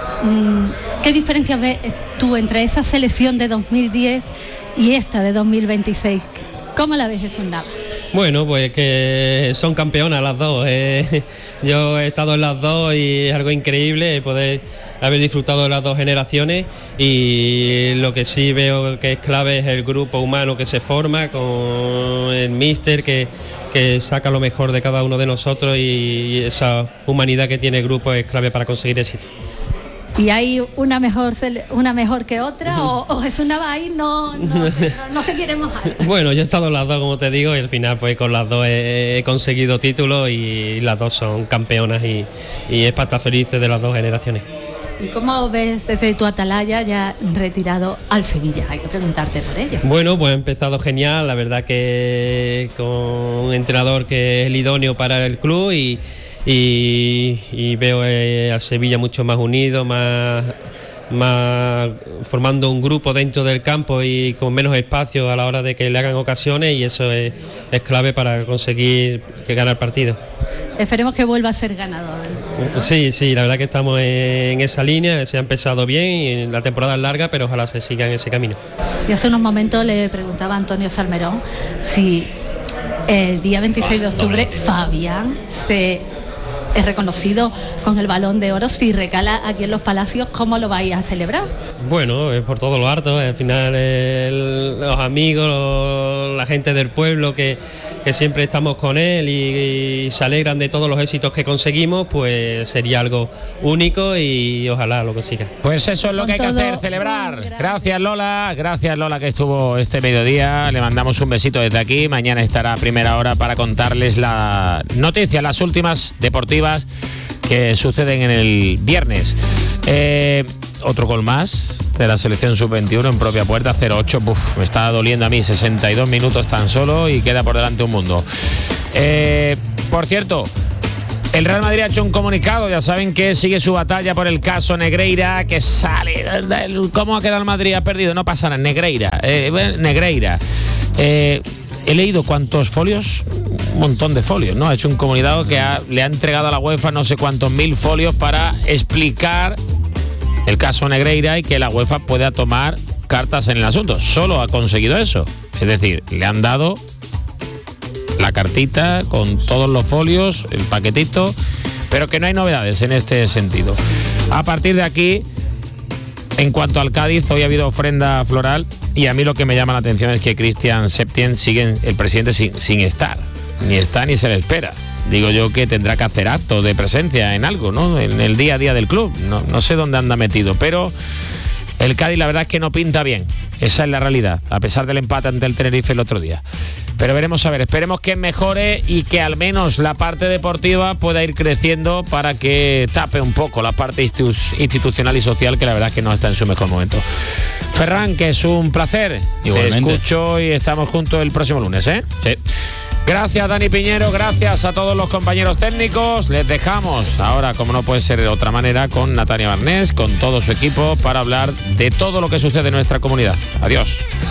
¿Qué diferencia ves tú entre esa selección de dos mil diez y esta de dos mil veintiséis? ¿Cómo la ves, Jesús Navas? Bueno, pues que son campeonas las dos. Eh, yo he estado en las dos y es algo increíble poder haber disfrutado de las dos generaciones y lo que sí veo que es clave es el grupo humano que se forma con el míster que, que saca lo mejor de cada uno de nosotros y esa humanidad que tiene el grupo es clave para conseguir éxito. ¿Y hay una mejor una mejor que otra o, o Jesús Navas ahí no, no, no, no se quiere mojar? Bueno, yo he estado en las dos, como te digo, y al final pues con las dos he, he conseguido títulos y las dos son campeonas y, y es para estar felices de las dos generaciones. ¿Y cómo ves desde tu atalaya ya retirado al Sevilla? Hay que preguntarte por ello. Bueno, pues he empezado genial, la verdad que con un entrenador que es el idóneo para el club y Y, y veo eh, al Sevilla mucho más unido, más, más formando un grupo dentro del campo y con menos espacio a la hora de que le hagan ocasiones y eso es, es clave para conseguir que ganar partido. Esperemos que vuelva a ser ganador. Sí, sí, la verdad que estamos en esa línea, se ha empezado bien y la temporada es larga, pero ojalá se siga en ese camino. Y hace unos momentos le preguntaba a Antonio Salmerón si el día veintiséis de octubre Fabián se es reconocido con el Balón de Oro, si recala aquí en los Palacios, ¿cómo lo vais a celebrar? Bueno, es por todo lo harto, al final el, los amigos, los, la gente del pueblo que, que siempre estamos con él y, y se alegran de todos los éxitos que conseguimos, pues sería algo único y ojalá lo consiga. Pues eso es lo que hay que hacer, celebrar. Gracias Lola, gracias Lola que estuvo este mediodía, le mandamos un besito desde aquí, mañana estará a primera hora para contarles la noticia, las últimas deportivas que suceden en el viernes. Eh, otro gol más de la selección sub veintiuno en propia puerta, cero ocho. Uf, me está doliendo a mí, sesenta y dos minutos tan solo y queda por delante un mundo. Eh, por cierto, el Real Madrid ha hecho un comunicado, ya saben que sigue su batalla por el caso Negreira, que sale. ¿Cómo ha quedado el Madrid? Ha perdido, no pasa nada. Negreira, eh, Negreira. Eh, he leído cuántos folios, un montón de folios, ¿no? Ha hecho un comunicado que ha, le ha entregado a la UEFA no sé cuántos mil folios para explicar el caso Negreira y que la UEFA pueda tomar cartas en el asunto. Solo ha conseguido eso. Es decir, le han dado la cartita con todos los folios, el paquetito, pero que no hay novedades en este sentido. A partir de aquí, en cuanto al Cádiz, hoy ha habido ofrenda floral y a mí lo que me llama la atención es que Cristian Septien sigue, el presidente, sin, sin estar. Ni está ni se le espera. Digo yo que tendrá que hacer actos de presencia en algo, ¿no? En el día a día del club. No, no sé dónde anda metido, pero el Cádiz la verdad es que no pinta bien. Esa es la realidad, a pesar del empate ante el Tenerife el otro día. Pero veremos a ver, esperemos que mejore y que al menos la parte deportiva pueda ir creciendo para que tape un poco la parte institucional y social, que la verdad es que no está en su mejor momento. Ferran, que es un placer. Igualmente. Te escucho y estamos juntos el próximo lunes, ¿eh? Sí. Gracias Dani Piñero, gracias a todos los compañeros técnicos. Les dejamos ahora, como no puede ser de otra manera, con Natalia Barnés, con todo su equipo, para hablar de todo lo que sucede en nuestra comunidad. Adiós.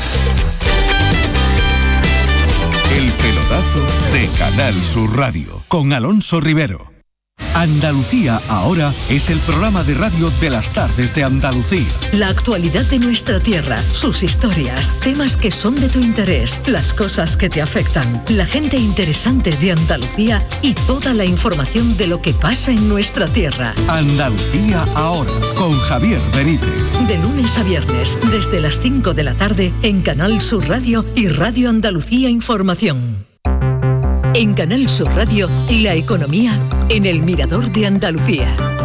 El pelotazo de Canal Sur Radio, con Alonso Rivero. Andalucía ahora es el programa de radio de las tardes de Andalucía. La actualidad de nuestra tierra, sus historias, temas que son de tu interés, las cosas que te afectan, la gente interesante de Andalucía y toda la información de lo que pasa en nuestra tierra. Andalucía ahora, con Javier Benítez. De lunes a viernes, desde las cinco de la tarde, en Canal Sur Radio y Radio Andalucía Información. En Canal Sur Radio, la economía en el Mirador de Andalucía.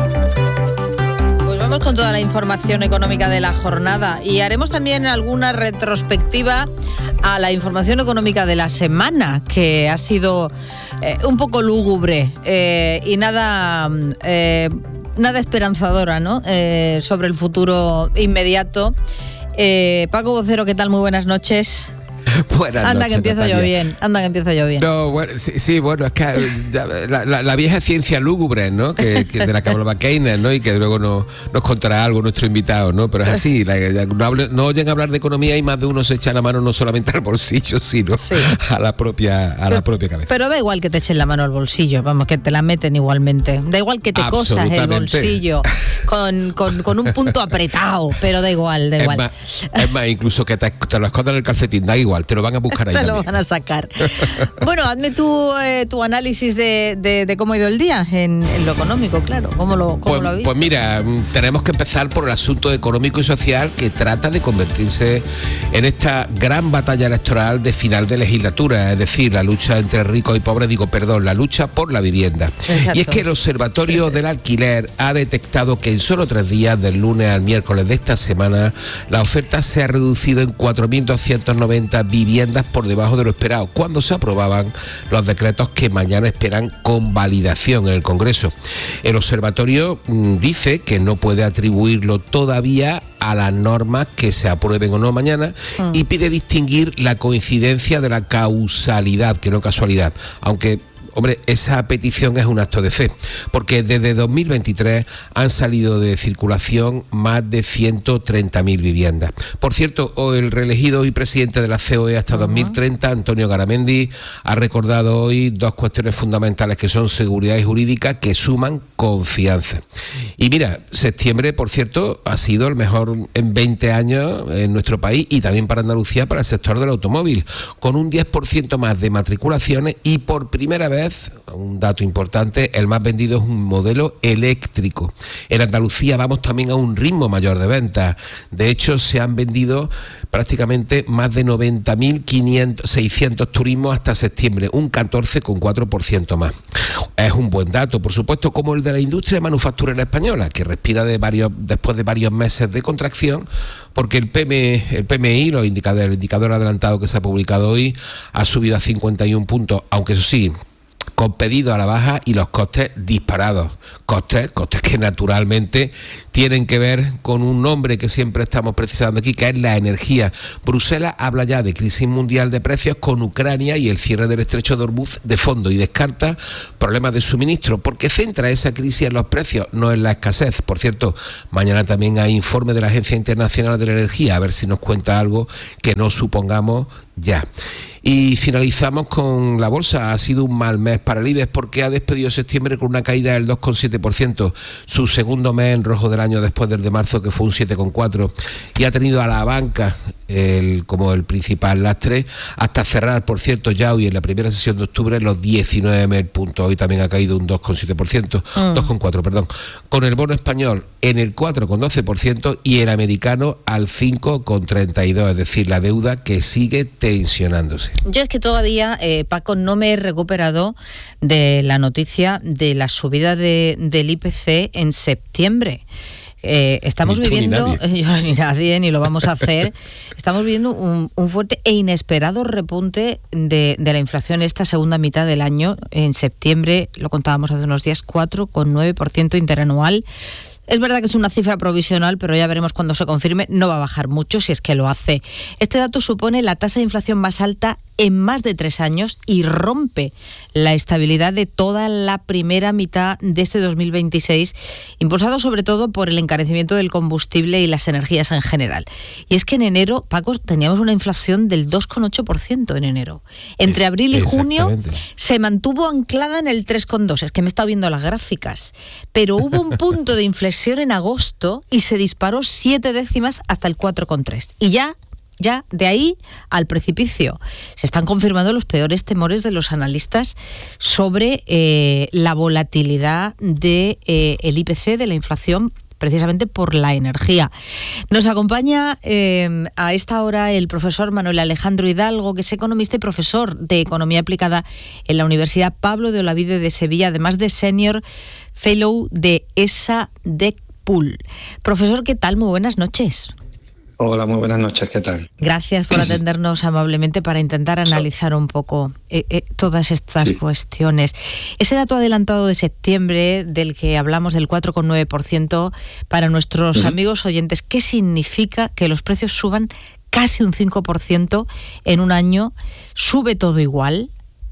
Pues vamos con toda la información económica de la jornada y haremos también alguna retrospectiva a la información económica de la semana, que ha sido eh, un poco lúgubre eh, y nada, eh, nada esperanzadora, ¿no? Eh, sobre el futuro inmediato. Eh, Paco Vocero, ¿qué tal? Muy buenas noches. Buenas anda noches, que empiezo Natalia. yo bien, anda que empiezo yo bien. No, bueno, sí, sí, bueno, es que la, la, la vieja ciencia lúgubre, ¿no? Que, que de la que hablaba Keynes, ¿no? Y que luego nos, nos contará algo nuestro invitado, ¿no? Pero es así, la, la, no, hable, no oyen hablar de economía y más de uno se echa la mano no solamente al bolsillo, sino sí. a la propia a la propia cabeza. Pero da igual que te echen la mano al bolsillo, vamos, que te la meten igualmente. Da igual que te cosas el bolsillo con, con, con un punto apretado, pero da igual, da igual. Es más, es más incluso que te, te lo escondan en el calcetín, da igual, te lo van a buscar ahí. Te lo van a sacar. Bueno, hazme tu, eh, tu análisis de, de, de cómo ha ido el día en, en lo económico, claro. ¿Cómo lo, cómo pues, lo ha visto? Pues mira, tenemos que empezar por el asunto económico y social, que trata de convertirse en esta gran batalla electoral de final de legislatura, es decir, la lucha entre ricos y pobres, digo, perdón, la lucha por la vivienda. Exacto. Y es que el Observatorio sí. del Alquiler ha detectado que en solo tres días, del lunes al miércoles de esta semana, la oferta se ha reducido en cuatro mil doscientas noventa viviendas por debajo de lo esperado, cuando se aprobaban los decretos que mañana esperan convalidación en el Congreso. El observatorio mmm, dice que no puede atribuirlo todavía a las normas que se aprueben o no mañana mm. y pide distinguir la coincidencia de la causalidad, que no casualidad, aunque hombre, esa petición es un acto de fe, porque desde dos mil veintitrés han salido de circulación más de ciento treinta mil viviendas. Por cierto, el reelegido y presidente de la C O E hasta uh-huh. dos mil treinta, Antonio Garamendi, ha recordado hoy dos cuestiones fundamentales que son seguridad y jurídica, que suman confianza. Y mira, septiembre, por cierto, ha sido el mejor en veinte años en nuestro país y también para Andalucía, para el sector del automóvil, con un diez por ciento más de matriculaciones y por primera vez diez, un dato importante, el más vendido es un modelo eléctrico. En Andalucía vamos también a un ritmo mayor de ventas. De hecho, se han vendido prácticamente más de noventa mil seiscientos turismos hasta septiembre, un catorce coma cuatro por ciento más. Es un buen dato, por supuesto, como el de la industria manufacturera española, que respira de varios, después de varios meses de contracción, porque el P M, el P M I, los indicadores, el indicador adelantado que se ha publicado hoy, ha subido a cincuenta y uno puntos, aunque eso sí, con pedido a la baja y los costes disparados. Costes, costes que naturalmente tienen que ver con un nombre que siempre estamos precisando aquí, que es la energía. Bruselas habla ya de crisis mundial de precios con Ucrania y el cierre del estrecho de Hormuz de fondo y descarta problemas de suministro, porque centra esa crisis en los precios, no en la escasez. Por cierto, mañana también hay informe de la Agencia Internacional de la Energía, a ver si nos cuenta algo que no supongamos ya. Y finalizamos con la bolsa. Ha sido un mal mes para el IBEX porque ha despedido septiembre con una caída del dos coma siete por ciento, su segundo mes en rojo del año después del de marzo, que fue un siete coma cuatro por ciento, y ha tenido a la banca el, como el principal lastre hasta cerrar, por cierto, ya hoy en la primera sesión de octubre los diecinueve mil puntos. Hoy también ha caído un dos coma siete por ciento, mm. dos coma cuatro por ciento, perdón, con el bono español en el cuatro coma doce por ciento y el americano al cinco coma treinta y dos por ciento, es decir, la deuda que sigue tensionándose. Yo es que todavía, eh, Paco, no me he recuperado de la noticia de la subida de, del I P C en septiembre. Eh, estamos ni viviendo, ni nadie. Yo, ni nadie, ni lo vamos a hacer, estamos viviendo un, un fuerte e inesperado repunte de, de la inflación esta segunda mitad del año. En septiembre, lo contábamos hace unos días, cuatro coma nueve por ciento interanual. Es verdad que es una cifra provisional, pero ya veremos cuando se confirme. No va a bajar mucho si es que lo hace. Este dato supone la tasa de inflación más alta en más de tres años y rompe la estabilidad de toda la primera mitad de este dos mil veintiséis, impulsado sobre todo por el encarecimiento del combustible y las energías en general. Y es que en enero, Paco, teníamos una inflación del dos coma ocho por ciento en enero. Entre es, abril y junio se mantuvo anclada en el tres coma dos. Es que me he estado viendo las gráficas. Pero hubo un punto de inflexión en agosto y se disparó siete décimas hasta el cuatro coma tres. Y ya Ya de ahí al precipicio. Se están confirmando los peores temores de los analistas sobre eh, la volatilidad de, eh, el I P C, de la inflación, precisamente por la energía. Nos acompaña eh, a esta hora el profesor Manuel Alejandro Hidalgo, que es economista y profesor de Economía Aplicada en la Universidad Pablo de Olavide de Sevilla, además de Senior Fellow de E S A D E C Pool. Profesor, ¿qué tal? Muy buenas noches. Hola, muy buenas noches, ¿qué tal? Gracias por atendernos amablemente para intentar analizar un poco eh, eh, todas estas sí. cuestiones. Ese dato adelantado de septiembre, del que hablamos, del cuatro coma nueve por ciento, para nuestros uh-huh. amigos oyentes, ¿qué significa que los precios suban casi un cinco por ciento en un año? ¿Sube todo igual?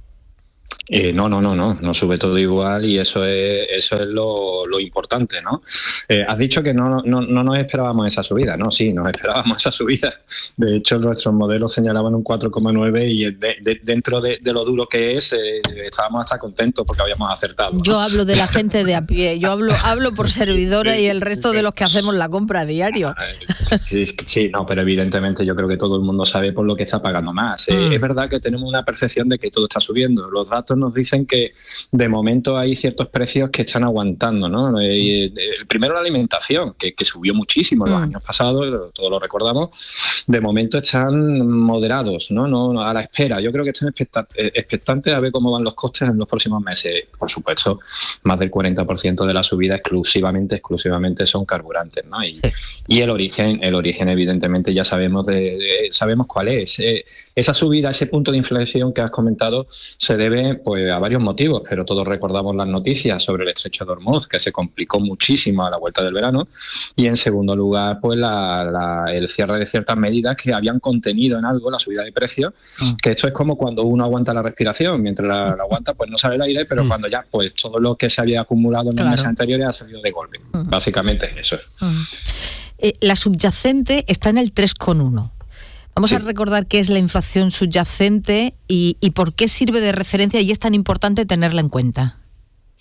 Eh, no, no, no, no, no sube todo igual y eso es eso es lo, lo importante, ¿no? Eh, has dicho que no, no, no nos esperábamos esa subida, ¿no? Sí, nos esperábamos esa subida. De hecho, nuestros modelos señalaban un cuatro coma nueve y de, de, dentro de, de lo duro que es, eh, estábamos hasta contentos porque habíamos acertado, ¿no? Yo hablo de la gente de a pie, yo hablo hablo por servidora y el resto de los que hacemos la compra a diario. Sí, sí, no, pero evidentemente yo creo que todo el mundo sabe por lo que está pagando más. Eh, mm. Es verdad que tenemos una percepción de que todo está subiendo. Los datos nos dicen que de momento hay ciertos precios que están aguantando, ¿no? Eh, el primero, la alimentación, que, que subió muchísimo los mm. años pasados, todos lo recordamos. De momento están moderados, ¿no? No a la espera. Yo creo que están expectantes a ver cómo van los costes en los próximos meses. Por supuesto, más del cuarenta por ciento de la subida exclusivamente, exclusivamente son carburantes, ¿no? Y, y el origen, el origen evidentemente ya sabemos de, de sabemos cuál es. Eh, esa subida, ese punto de inflexión que has comentado, se debe pues a varios motivos, pero todos recordamos las noticias sobre el estrecho de Hormuz, que se complicó muchísimo a la vuelta del verano, y en segundo lugar, pues la, la, el cierre de ciertas medidas que habían contenido en algo la subida de precios, mm. que esto es como cuando uno aguanta la respiración, mientras la, la aguanta pues no sale el aire, pero mm. cuando ya pues todo lo que se había acumulado en claro. los meses anteriores ha salido de golpe. Mm. Básicamente eso es. Mm. Eh, la subyacente está en el tres coma uno. Vamos sí. a recordar qué es la inflación subyacente y, y por qué sirve de referencia y es tan importante tenerla en cuenta.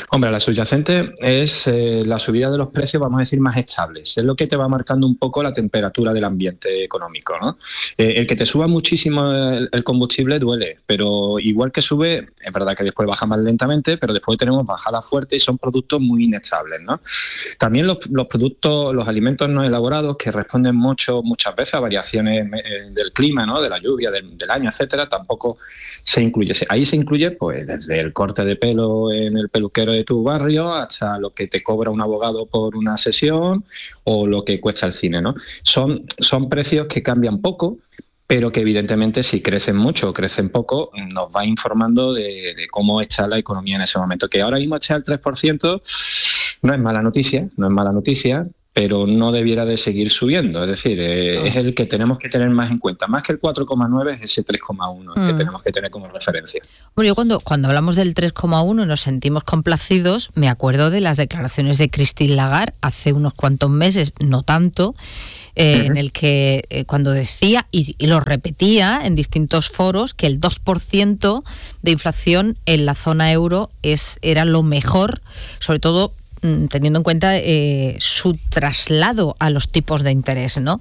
Hombre, la subyacente es eh, la subida de los precios, vamos a decir, más estables. Es lo que te va marcando un poco la temperatura del ambiente económico, ¿no? Eh, el que te suba muchísimo el, el combustible duele, pero igual que sube, es verdad que después baja más lentamente, pero después tenemos bajadas fuertes y son productos muy inestables, ¿no? También los, los productos, los alimentos no elaborados, que responden mucho, muchas veces a variaciones eh, del clima, ¿no? De la lluvia, del, del año, etcétera, tampoco se incluye. Ahí se incluye, pues, desde el corte de pelo en el peluquero de tu barrio hasta lo que te cobra un abogado por una sesión o lo que cuesta el cine, ¿no? Son, son precios que cambian poco, pero que evidentemente si crecen mucho o crecen poco nos va informando de, de cómo está la economía en ese momento. Que ahora mismo esté al tres por ciento no es mala noticia, no es mala noticia, pero no debiera de seguir subiendo. Es decir, eh, oh. es el que tenemos que tener más en cuenta. Más que el cuatro coma nueve es ese tres coma uno mm. que tenemos que tener como referencia. Bueno, yo cuando, cuando hablamos del tres coma uno y nos sentimos complacidos, me acuerdo de las declaraciones de Christine Lagarde hace unos cuantos meses, no tanto, eh, uh-huh. en el que eh, cuando decía, y, y lo repetía en distintos foros, que el dos por ciento de inflación en la zona euro es, era lo mejor, sobre todo teniendo en cuenta eh, su traslado a los tipos de interés, ¿no?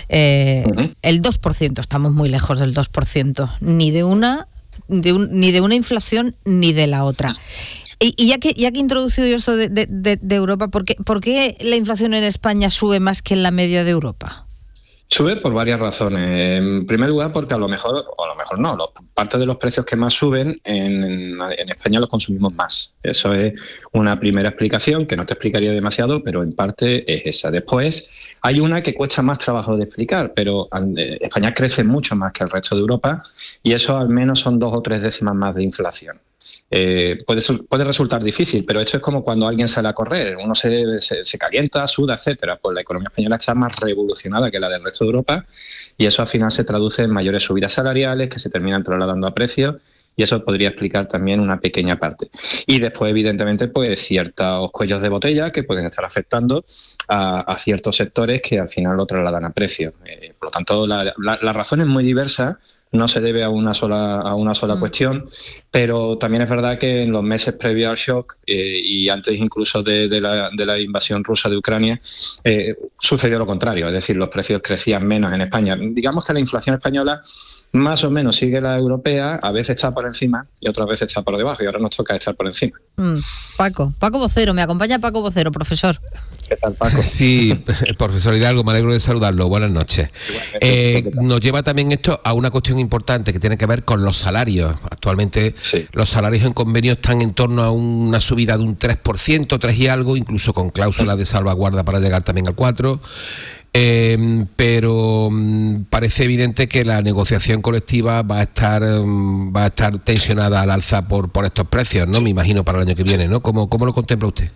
Eh, uh-huh. El dos por ciento, estamos muy lejos del dos por ciento, ni de una, de un, ni de una inflación ni de la otra. Y, y ya que ya que he introducido yo eso de, de, de, de Europa, ¿por qué, ¿por qué la inflación en España sube más que en la media de Europa? Sube por varias razones. En primer lugar, porque a lo mejor, o a lo mejor no, los, parte de los precios que más suben en, en España los consumimos más. Eso es una primera explicación, que no te explicaría demasiado, pero en parte es esa. Después hay una que cuesta más trabajo de explicar, pero España crece mucho más que el resto de Europa y eso al menos son dos o tres décimas más de inflación. Eh, puede, puede resultar difícil, pero esto es como cuando alguien sale a correr, uno se, se, se calienta, suda, etcétera. Pues la economía española está más revolucionada que la del resto de Europa y eso al final se traduce en mayores subidas salariales que se terminan trasladando a precios y eso podría explicar también una pequeña parte. Y después, evidentemente, pues ciertos cuellos de botella que pueden estar afectando a, a ciertos sectores que al final lo trasladan a precios. Eh, por lo tanto, la, la, la razón es muy diversa. No se debe a una sola a una sola mm. cuestión, pero también es verdad que en los meses previos al shock eh, y antes incluso de, de, la, de la invasión rusa de Ucrania eh, sucedió lo contrario, es decir, los precios crecían menos en España. Digamos que la inflación española más o menos sigue la europea, a veces está por encima y otras veces está por debajo y ahora nos toca estar por encima. Mm. Paco, Paco Vocero, me acompaña Paco Vocero, profesor. ¿Qué tal, Paco? Sí, profesor Hidalgo, me alegro de saludarlo. Buenas noches. Eh, nos lleva también esto a una cuestión importante que tiene que ver con los salarios. Actualmente sí. Los salarios en convenio están en torno a una subida de un tres por ciento, tres y algo, incluso con cláusulas de salvaguarda para llegar también al cuatro por ciento. Eh, pero um, parece evidente que la negociación colectiva va a estar um, va a estar tensionada al alza por, por estos precios, ¿no? Me imagino para el año que viene, ¿no? ¿Cómo, cómo lo contempla usted?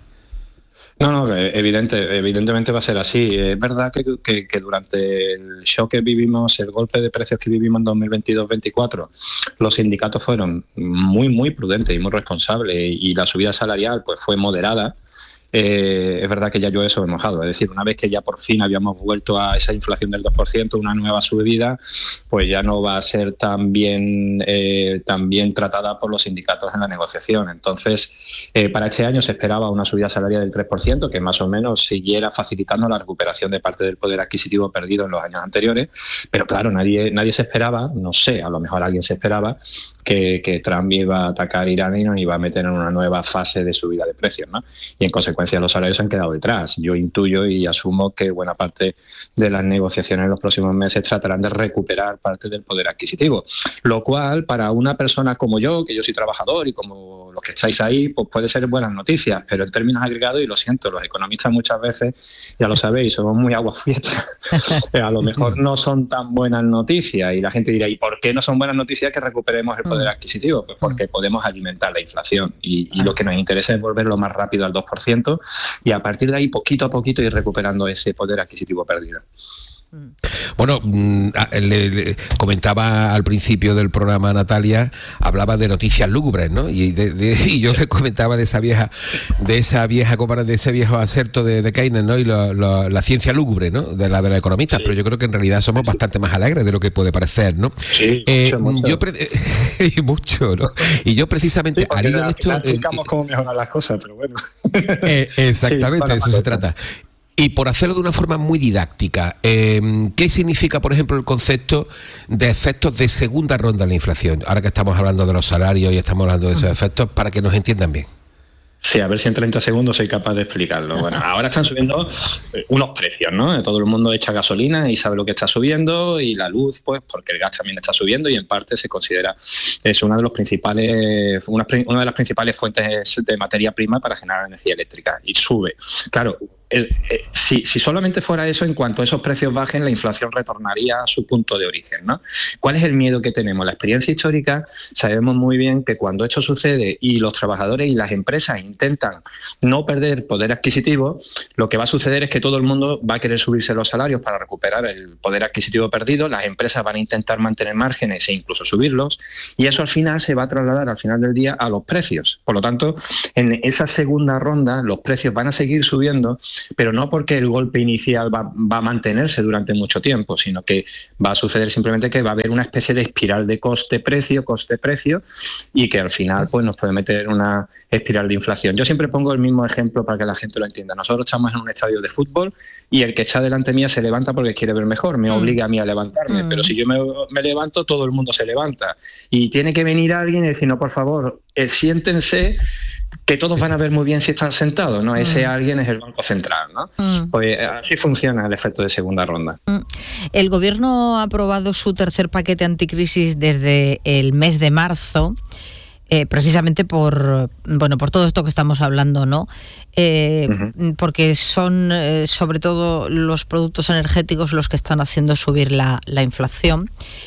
No, no, evidente, evidentemente va a ser así. Es verdad que, que, que durante el shock que vivimos, el golpe de precios que vivimos en dos mil veintidós veinticuatro, los sindicatos fueron muy, muy prudentes y muy responsables y la subida salarial pues fue moderada. Eh, es verdad que ya llueve sobre mojado, es decir, una vez que ya por fin habíamos vuelto a esa inflación del dos por ciento, una nueva subida, pues ya no va a ser tan bien, eh, tan bien tratada por los sindicatos en la negociación. Entonces, eh, para este año se esperaba una subida salarial del tres por ciento, que más o menos siguiera facilitando la recuperación de parte del poder adquisitivo perdido en los años anteriores, pero claro, nadie, nadie se esperaba, no sé, a lo mejor alguien se esperaba que, que Trump iba a atacar Irán y nos iba a meter en una nueva fase de subida de precios, ¿no? Y en consecuencia los salarios han quedado detrás. Yo intuyo y asumo que buena parte de las negociaciones en los próximos meses tratarán de recuperar parte del poder adquisitivo, lo cual para una persona como yo, que yo soy trabajador y como los que estáis ahí, pues puede ser buenas noticias, pero en términos agregados, y lo siento, los economistas muchas veces, ya lo sabéis, somos muy aguafiestas, a lo mejor no son tan buenas noticias y la gente dirá, ¿y por qué no son buenas noticias que recuperemos el poder adquisitivo? Pues porque podemos alimentar la inflación y, y lo que nos interesa es volverlo más rápido al dos por ciento y a partir de ahí poquito a poquito ir recuperando ese poder adquisitivo perdido. Bueno, le, le comentaba al principio del programa Natalia, hablaba de noticias lúgubres, ¿no? Y, de, de, y yo le comentaba de esa vieja, de esa vieja, de ese viejo acerto de, de Keynes, ¿no? Y lo, lo, la ciencia lúgubre, ¿no? De la de los economistas, sí. Pero yo creo que en realidad somos sí, sí. bastante más alegres de lo que puede parecer, ¿no? Sí, eh, mucho, mucho. Yo pre- y mucho, ¿no? Y yo precisamente sí, al hilo de esto, explicamos eh, cómo mejorar las cosas, pero bueno. Eh, exactamente, sí, de eso se trata. Y por hacerlo de una forma muy didáctica, eh, ¿qué significa, por ejemplo, el concepto de efectos de segunda ronda en la inflación? Ahora que estamos hablando de los salarios y estamos hablando de esos efectos, para que nos entiendan bien. Sí, a ver si en treinta segundos soy capaz de explicarlo. Bueno, ahora están subiendo unos precios, ¿no? Todo el mundo echa gasolina y sabe lo que está subiendo, y la luz, pues, porque el gas también está subiendo, y en parte se considera es una de los principales, una, una de las principales fuentes de materia prima para generar energía eléctrica, y sube. Claro. El, eh, si, si solamente fuera eso, en cuanto esos precios bajen, la inflación retornaría a su punto de origen, ¿no? ¿Cuál es el miedo que tenemos? La experiencia histórica, sabemos muy bien que cuando esto sucede y los trabajadores y las empresas intentan no perder poder adquisitivo, lo que va a suceder es que todo el mundo va a querer subirse los salarios para recuperar el poder adquisitivo perdido, las empresas van a intentar mantener márgenes e incluso subirlos, y eso al final se va a trasladar al final del día a los precios. Por lo tanto, en esa segunda ronda los precios van a seguir subiendo, pero no porque el golpe inicial va, va a mantenerse durante mucho tiempo, sino que va a suceder simplemente que va a haber una especie de espiral de coste-precio, coste-precio, y que al final pues nos puede meter una espiral de inflación. Yo siempre pongo el mismo ejemplo para que la gente lo entienda. Nosotros estamos en un estadio de fútbol y el que está delante mía se levanta porque quiere ver mejor, me obliga a mí a levantarme, mm. pero si yo me, me levanto, todo el mundo se levanta. Y tiene que venir alguien y decir, no, por favor, eh, siéntense, que todos van a ver muy bien si están sentados, ¿no? Mm. Ese alguien es el Banco Central, ¿no? Mm. Pues así funciona el efecto de segunda ronda. Mm. El Gobierno ha aprobado su tercer paquete anticrisis desde el mes de marzo, eh, precisamente por, bueno, por todo esto que estamos hablando, ¿no? Eh, uh-huh. Porque son eh, sobre todo los productos energéticos los que están haciendo subir la, la inflación.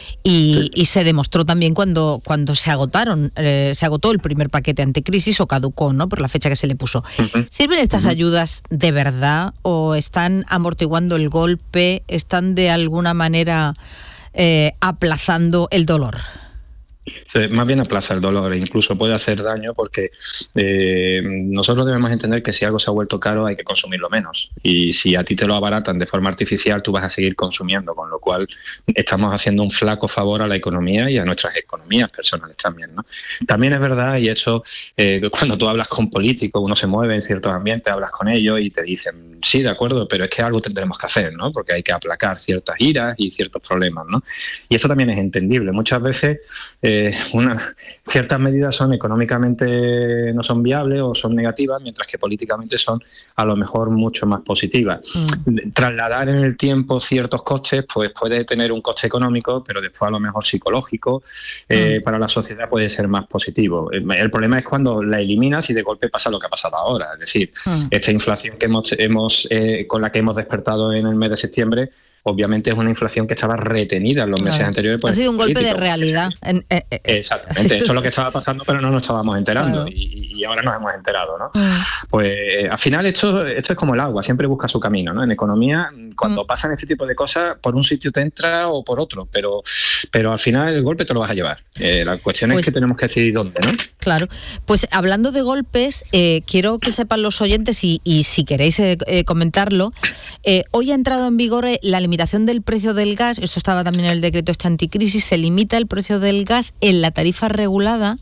Y, y se demostró también cuando, cuando se agotaron, eh, se agotó el primer paquete anticrisis, o caducó, ¿no?, por la fecha que se le puso. Uh-huh. ¿Sirven estas uh-huh. ayudas de verdad o están amortiguando el golpe, están de alguna manera eh, aplazando el dolor? Sí, más bien aplaza el dolor, e incluso puede hacer daño, porque eh, nosotros debemos entender que si algo se ha vuelto caro hay que consumirlo menos, y si a ti te lo abaratan de forma artificial tú vas a seguir consumiendo, con lo cual estamos haciendo un flaco favor a la economía y a nuestras economías personales también, ¿no? También es verdad, y eso eh, cuando tú hablas con políticos, uno se mueve en ciertos ambientes, hablas con ellos y te dicen, sí, de acuerdo, pero es que algo tendremos que hacer, ¿no?, porque hay que aplacar ciertas iras y ciertos problemas, ¿no? Y eso también es entendible. Muchas veces eh, Una, ciertas medidas son económicamente no son viables o son negativas, mientras que políticamente son a lo mejor mucho más positivas. Mm. Trasladar en el tiempo ciertos costes pues puede tener un coste económico, pero después a lo mejor psicológico eh, mm. para la sociedad puede ser más positivo. El problema es cuando la eliminas y de golpe pasa lo que ha pasado ahora, es decir, mm. esta inflación que hemos, hemos eh, con la que hemos despertado en el mes de septiembre, obviamente es una inflación que estaba retenida en los meses claro. anteriores. Ha sido un golpe político. de realidad. En, eh, eh, Exactamente, eso es lo que estaba pasando, pero no nos estábamos enterando, claro. y, y ahora nos hemos enterado, ¿no? Mm. Pues al final esto, esto es como el agua, siempre busca su camino, ¿no? En economía, cuando mm. pasan este tipo de cosas, por un sitio te entra o por otro, pero, pero al final el golpe te lo vas a llevar. Eh, la cuestión pues, es que tenemos que decidir dónde, ¿no? Claro, pues hablando de golpes, eh, quiero que sepan los oyentes, y, y si queréis eh, eh, comentarlo, eh, hoy ha entrado en vigor la limitación del precio del gas, esto estaba también en el decreto este anticrisis, se limita el precio del gas en la tarifa regulada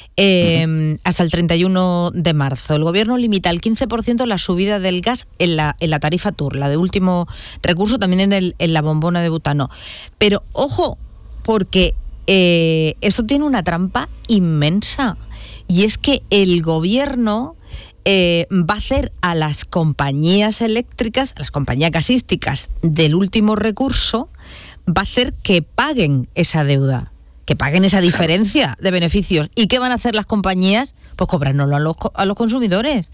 eh, uh-huh. hasta el treinta y uno de marzo. El Gobierno limita al quince por ciento la subida del gas en la, en la tarifa T U R, la de último recurso, también en, el, en la bombona de butano. Pero ojo, porque eh, esto tiene una trampa inmensa, y es que el Gobierno Eh, va a hacer a las compañías eléctricas, a las compañías gasísticas del último recurso, va a hacer que paguen esa deuda, que paguen esa diferencia de beneficios. ¿Y qué van a hacer las compañías? Pues cobrárnoslo a los, a los consumidores.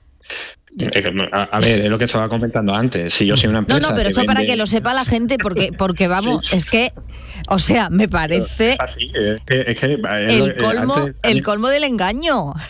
A, a ver, es lo que estaba comentando antes. Si yo soy una empresa... No, no, pero eso vende... para que lo sepa la gente, porque, porque vamos, sí, sí. es que, o sea, me parece... Es así, es que... Es que el, colmo, antes, el colmo del engaño.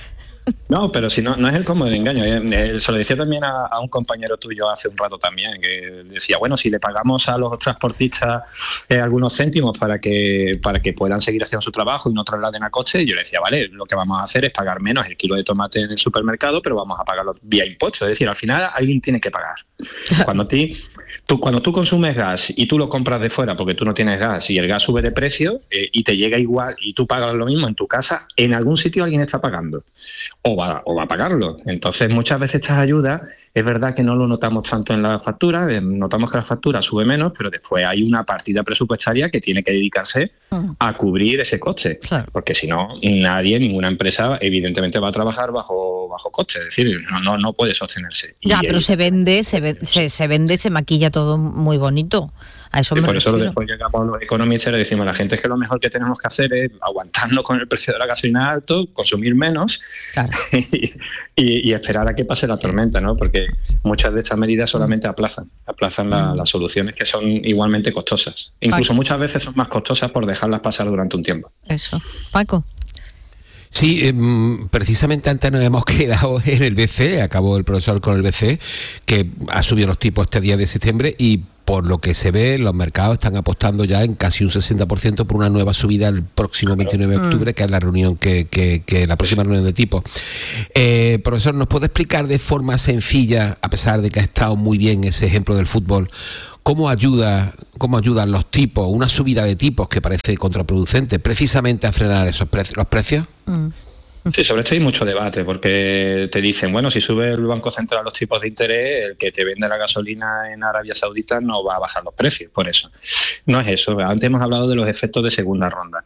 No, pero si no, no es el combo del engaño. Eh, se lo decía también a, a un compañero tuyo hace un rato también, que decía, bueno, si le pagamos a los transportistas eh, algunos céntimos para que para que puedan seguir haciendo su trabajo y no trasladen a coche, yo le decía, vale, lo que vamos a hacer es pagar menos el kilo de tomate en el supermercado, pero vamos a pagarlo vía impuestos. Es decir, al final alguien tiene que pagar. Cuando ti, tú, cuando tú consumes gas y tú lo compras de fuera porque tú no tienes gas y el gas sube de precio eh, y te llega igual y tú pagas lo mismo en tu casa, en algún sitio alguien está pagando. O va, o va a pagarlo. Entonces, muchas veces estas ayudas, es verdad que no lo notamos tanto en la factura, notamos que la factura sube menos, pero después hay una partida presupuestaria que tiene que dedicarse a cubrir ese coste. Claro. Porque si no, nadie, ninguna empresa, evidentemente va a trabajar bajo, bajo coste, es decir, no, no, no puede sostenerse. Ya, y pero el, se vende, se, ve, se, se vende, se maquilla todo muy bonito. A eso me por eso refiero. después llegamos los economistas y le decimos a la gente es que lo mejor que tenemos que hacer es aguantarnos con el precio de la gasolina alto, consumir menos, claro. y, y, y esperar a que pase la tormenta, ¿no? Porque muchas de estas medidas solamente aplazan, aplazan la, las soluciones que son igualmente costosas. Incluso Paco. Muchas veces son más costosas por dejarlas pasar durante un tiempo. Eso. Paco. Sí, eh, precisamente antes nos hemos quedado en el B C E, acabó el profesor con el B C E, que ha subido los tipos este día de septiembre y por lo que se ve, los mercados están apostando ya en casi un sesenta por ciento por una nueva subida el próximo veintinueve de octubre, que es la reunión que, que, que la próxima reunión de tipos. Eh, profesor, ¿nos puede explicar de forma sencilla, a pesar de que ha estado muy bien ese ejemplo del fútbol, cómo ayuda, cómo ayudan los tipos, una subida de tipos que parece contraproducente, precisamente a frenar esos precios, los precios? Mm. Sí, sobre esto hay mucho debate, porque te dicen, bueno, si sube el Banco Central los tipos de interés, el que te vende la gasolina en Arabia Saudita no va a bajar los precios, por eso. No es eso. Antes hemos hablado de los efectos de segunda ronda.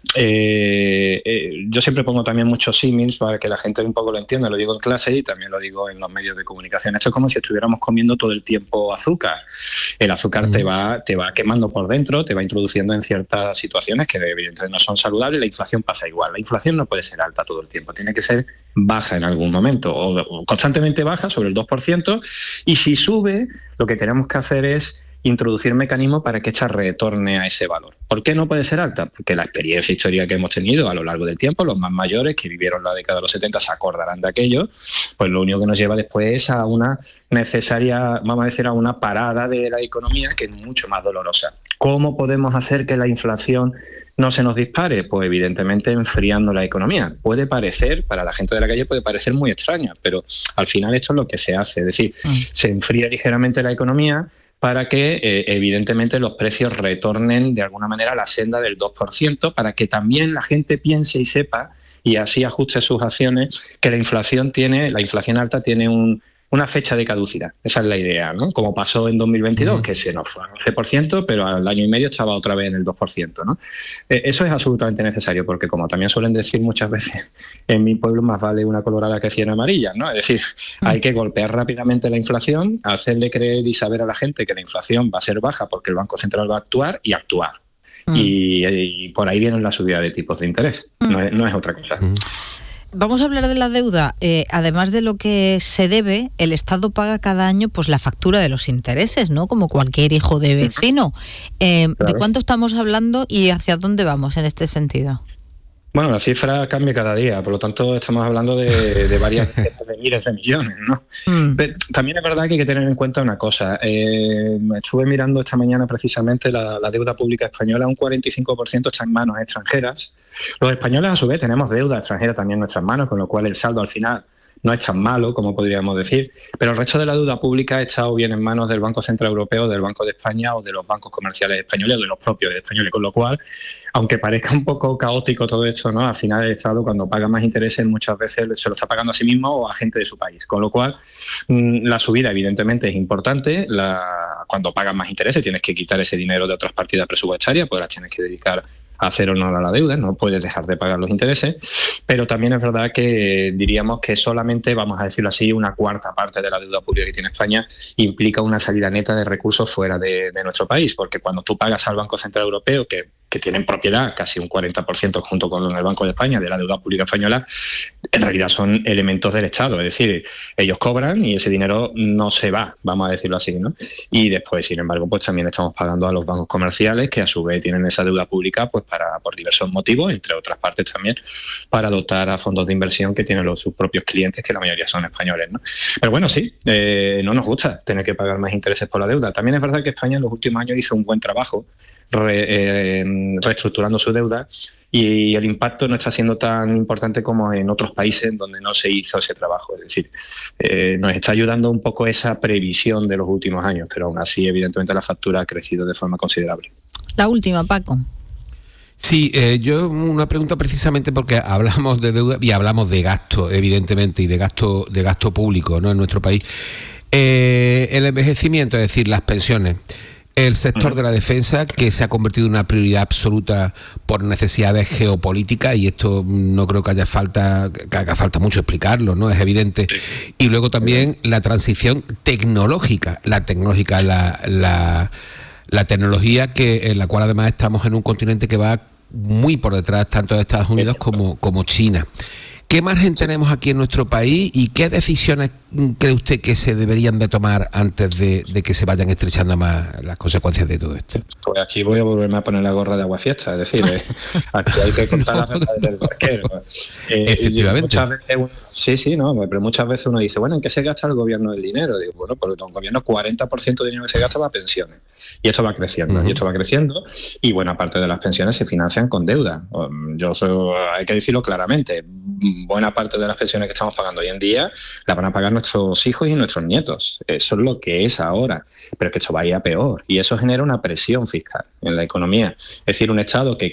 Eh, eh, yo siempre pongo también muchos símiles para que la gente un poco lo entienda, lo digo en clase y también lo digo en los medios de comunicación. Esto es como si estuviéramos comiendo todo el tiempo azúcar. El azúcar mm. te va, te va quemando por dentro, te va introduciendo en ciertas situaciones que evidentemente no son saludables. La inflación pasa igual. La inflación no puede ser alta todo el tiempo, tiene que ser baja en algún momento o, o constantemente baja, sobre el dos por ciento, y si sube, lo que tenemos que hacer es introducir mecanismos para que esta retorne a ese valor. ¿Por qué no puede ser alta? Porque la experiencia histórica que hemos tenido a lo largo del tiempo, los más mayores que vivieron la década de los setenta se acordarán de aquello, pues lo único que nos lleva después es a una necesaria, vamos a decir, a una parada de la economía que es mucho más dolorosa. ¿Cómo podemos hacer que la inflación no se nos dispare? Pues evidentemente enfriando la economía. Puede parecer, para la gente de la calle puede parecer muy extraño, pero al final esto es lo que se hace, es decir, mm. se enfría ligeramente la economía para que eh, evidentemente los precios retornen de alguna manera a la senda del dos por ciento, para que también la gente piense y sepa y así ajuste sus acciones que la inflación tiene, la inflación alta tiene un una fecha de caducidad. Esa es la idea, ¿no? Como pasó en dos mil veintidós, que se nos fue al once por ciento, pero al año y medio estaba otra vez en el dos por ciento, ¿no? Eh, eso es absolutamente necesario, porque como también suelen decir muchas veces, en mi pueblo más vale una colorada que cien amarillas, ¿no? Es decir, hay que golpear rápidamente la inflación, hacerle creer y saber a la gente que la inflación va a ser baja porque el Banco Central va a actuar y actuar. Mm. Y, y por ahí viene la subida de tipos de interés, mm. no, es, no es otra cosa. Mm. Vamos a hablar de la deuda. Eh, además de lo que se debe, el Estado paga cada año pues la factura de los intereses, ¿no? Como cualquier hijo de vecino. Eh, claro. ¿De cuánto estamos hablando y hacia dónde vamos en este sentido? Bueno, la cifra cambia cada día, por lo tanto estamos hablando de, de varias de miles de millones, ¿no? Mm. Pero también es verdad que hay que tener en cuenta una cosa. Eh, estuve mirando esta mañana precisamente la, la deuda pública española, un cuarenta y cinco por ciento está en manos extranjeras. Los españoles a su vez tenemos deuda extranjera también en nuestras manos, con lo cual el saldo al final no es tan malo como podríamos decir, pero el resto de la deuda pública está o bien en manos del Banco Central Europeo, del Banco de España o de los bancos comerciales españoles o de los propios españoles, con lo cual, aunque parezca un poco caótico todo esto, ¿no? Al final el Estado cuando paga más intereses muchas veces se lo está pagando a sí mismo o a gente de su país, con lo cual la subida evidentemente es importante. La, cuando pagas más intereses tienes que quitar ese dinero de otras partidas presupuestarias, pues las tienes que dedicar a hacer honor a la deuda, no puedes dejar de pagar los intereses, pero también es verdad que diríamos que solamente, vamos a decirlo así, una cuarta parte de la deuda pública que tiene España implica una salida neta de recursos fuera de, de nuestro país, porque cuando tú pagas al Banco Central Europeo, que que tienen propiedad casi un cuarenta por ciento junto con el Banco de España de la deuda pública española, en realidad son elementos del Estado. Es decir, ellos cobran y ese dinero no se va, vamos a decirlo así, ¿no? Y después, sin embargo, pues también estamos pagando a los bancos comerciales, que a su vez tienen esa deuda pública pues para por diversos motivos, entre otras partes también, para dotar a fondos de inversión que tienen los, sus propios clientes, que la mayoría son españoles, ¿no? Pero bueno, sí, eh, no nos gusta tener que pagar más intereses por la deuda. También es verdad que España en los últimos años hizo un buen trabajo re, eh, reestructurando su deuda, y el impacto no está siendo tan importante como en otros países en donde no se hizo ese trabajo. Es decir, eh, nos está ayudando un poco esa previsión de los últimos años, pero aún así, evidentemente, la factura ha crecido de forma considerable. La última, Paco. Sí, eh, yo una pregunta precisamente porque hablamos de deuda y hablamos de gasto, evidentemente, y de gasto de gasto público, ¿no?, en nuestro país. Eh, el envejecimiento, es decir, las pensiones. El sector de la defensa, que se ha convertido en una prioridad absoluta por necesidades geopolíticas, y esto no creo que haya falta que haga falta mucho explicarlo, ¿no? Es evidente. Y luego también la transición tecnológica, la tecnológica, la, la, la tecnología que en la cual además estamos en un continente que va muy por detrás tanto de Estados Unidos como, como China. ¿Qué margen tenemos aquí en nuestro país y qué decisiones cree usted que se deberían de tomar antes de, de que se vayan estrechando más las consecuencias de todo esto? Pues aquí voy a volverme a poner la gorra de aguafiesta, es decir, eh, aquí hay que contar las verdades del barquero. Eh, Efectivamente. Muchas veces uno, sí, sí, no, pero muchas veces uno dice, bueno, ¿en qué se gasta el gobierno el dinero? Digo, bueno, pues el gobierno cuarenta por ciento de dinero que se gasta va a pensiones. Y esto va creciendo, uh-huh. y esto va creciendo, y buena parte de las pensiones se financian con deuda. Yo soy, hay que decirlo claramente, buena parte de las pensiones que estamos pagando hoy en día las van a pagar nuestros hijos y nuestros nietos. Eso es lo que es ahora, pero es que esto va a ir a peor, y eso genera una presión fiscal en la economía. Es decir, un Estado que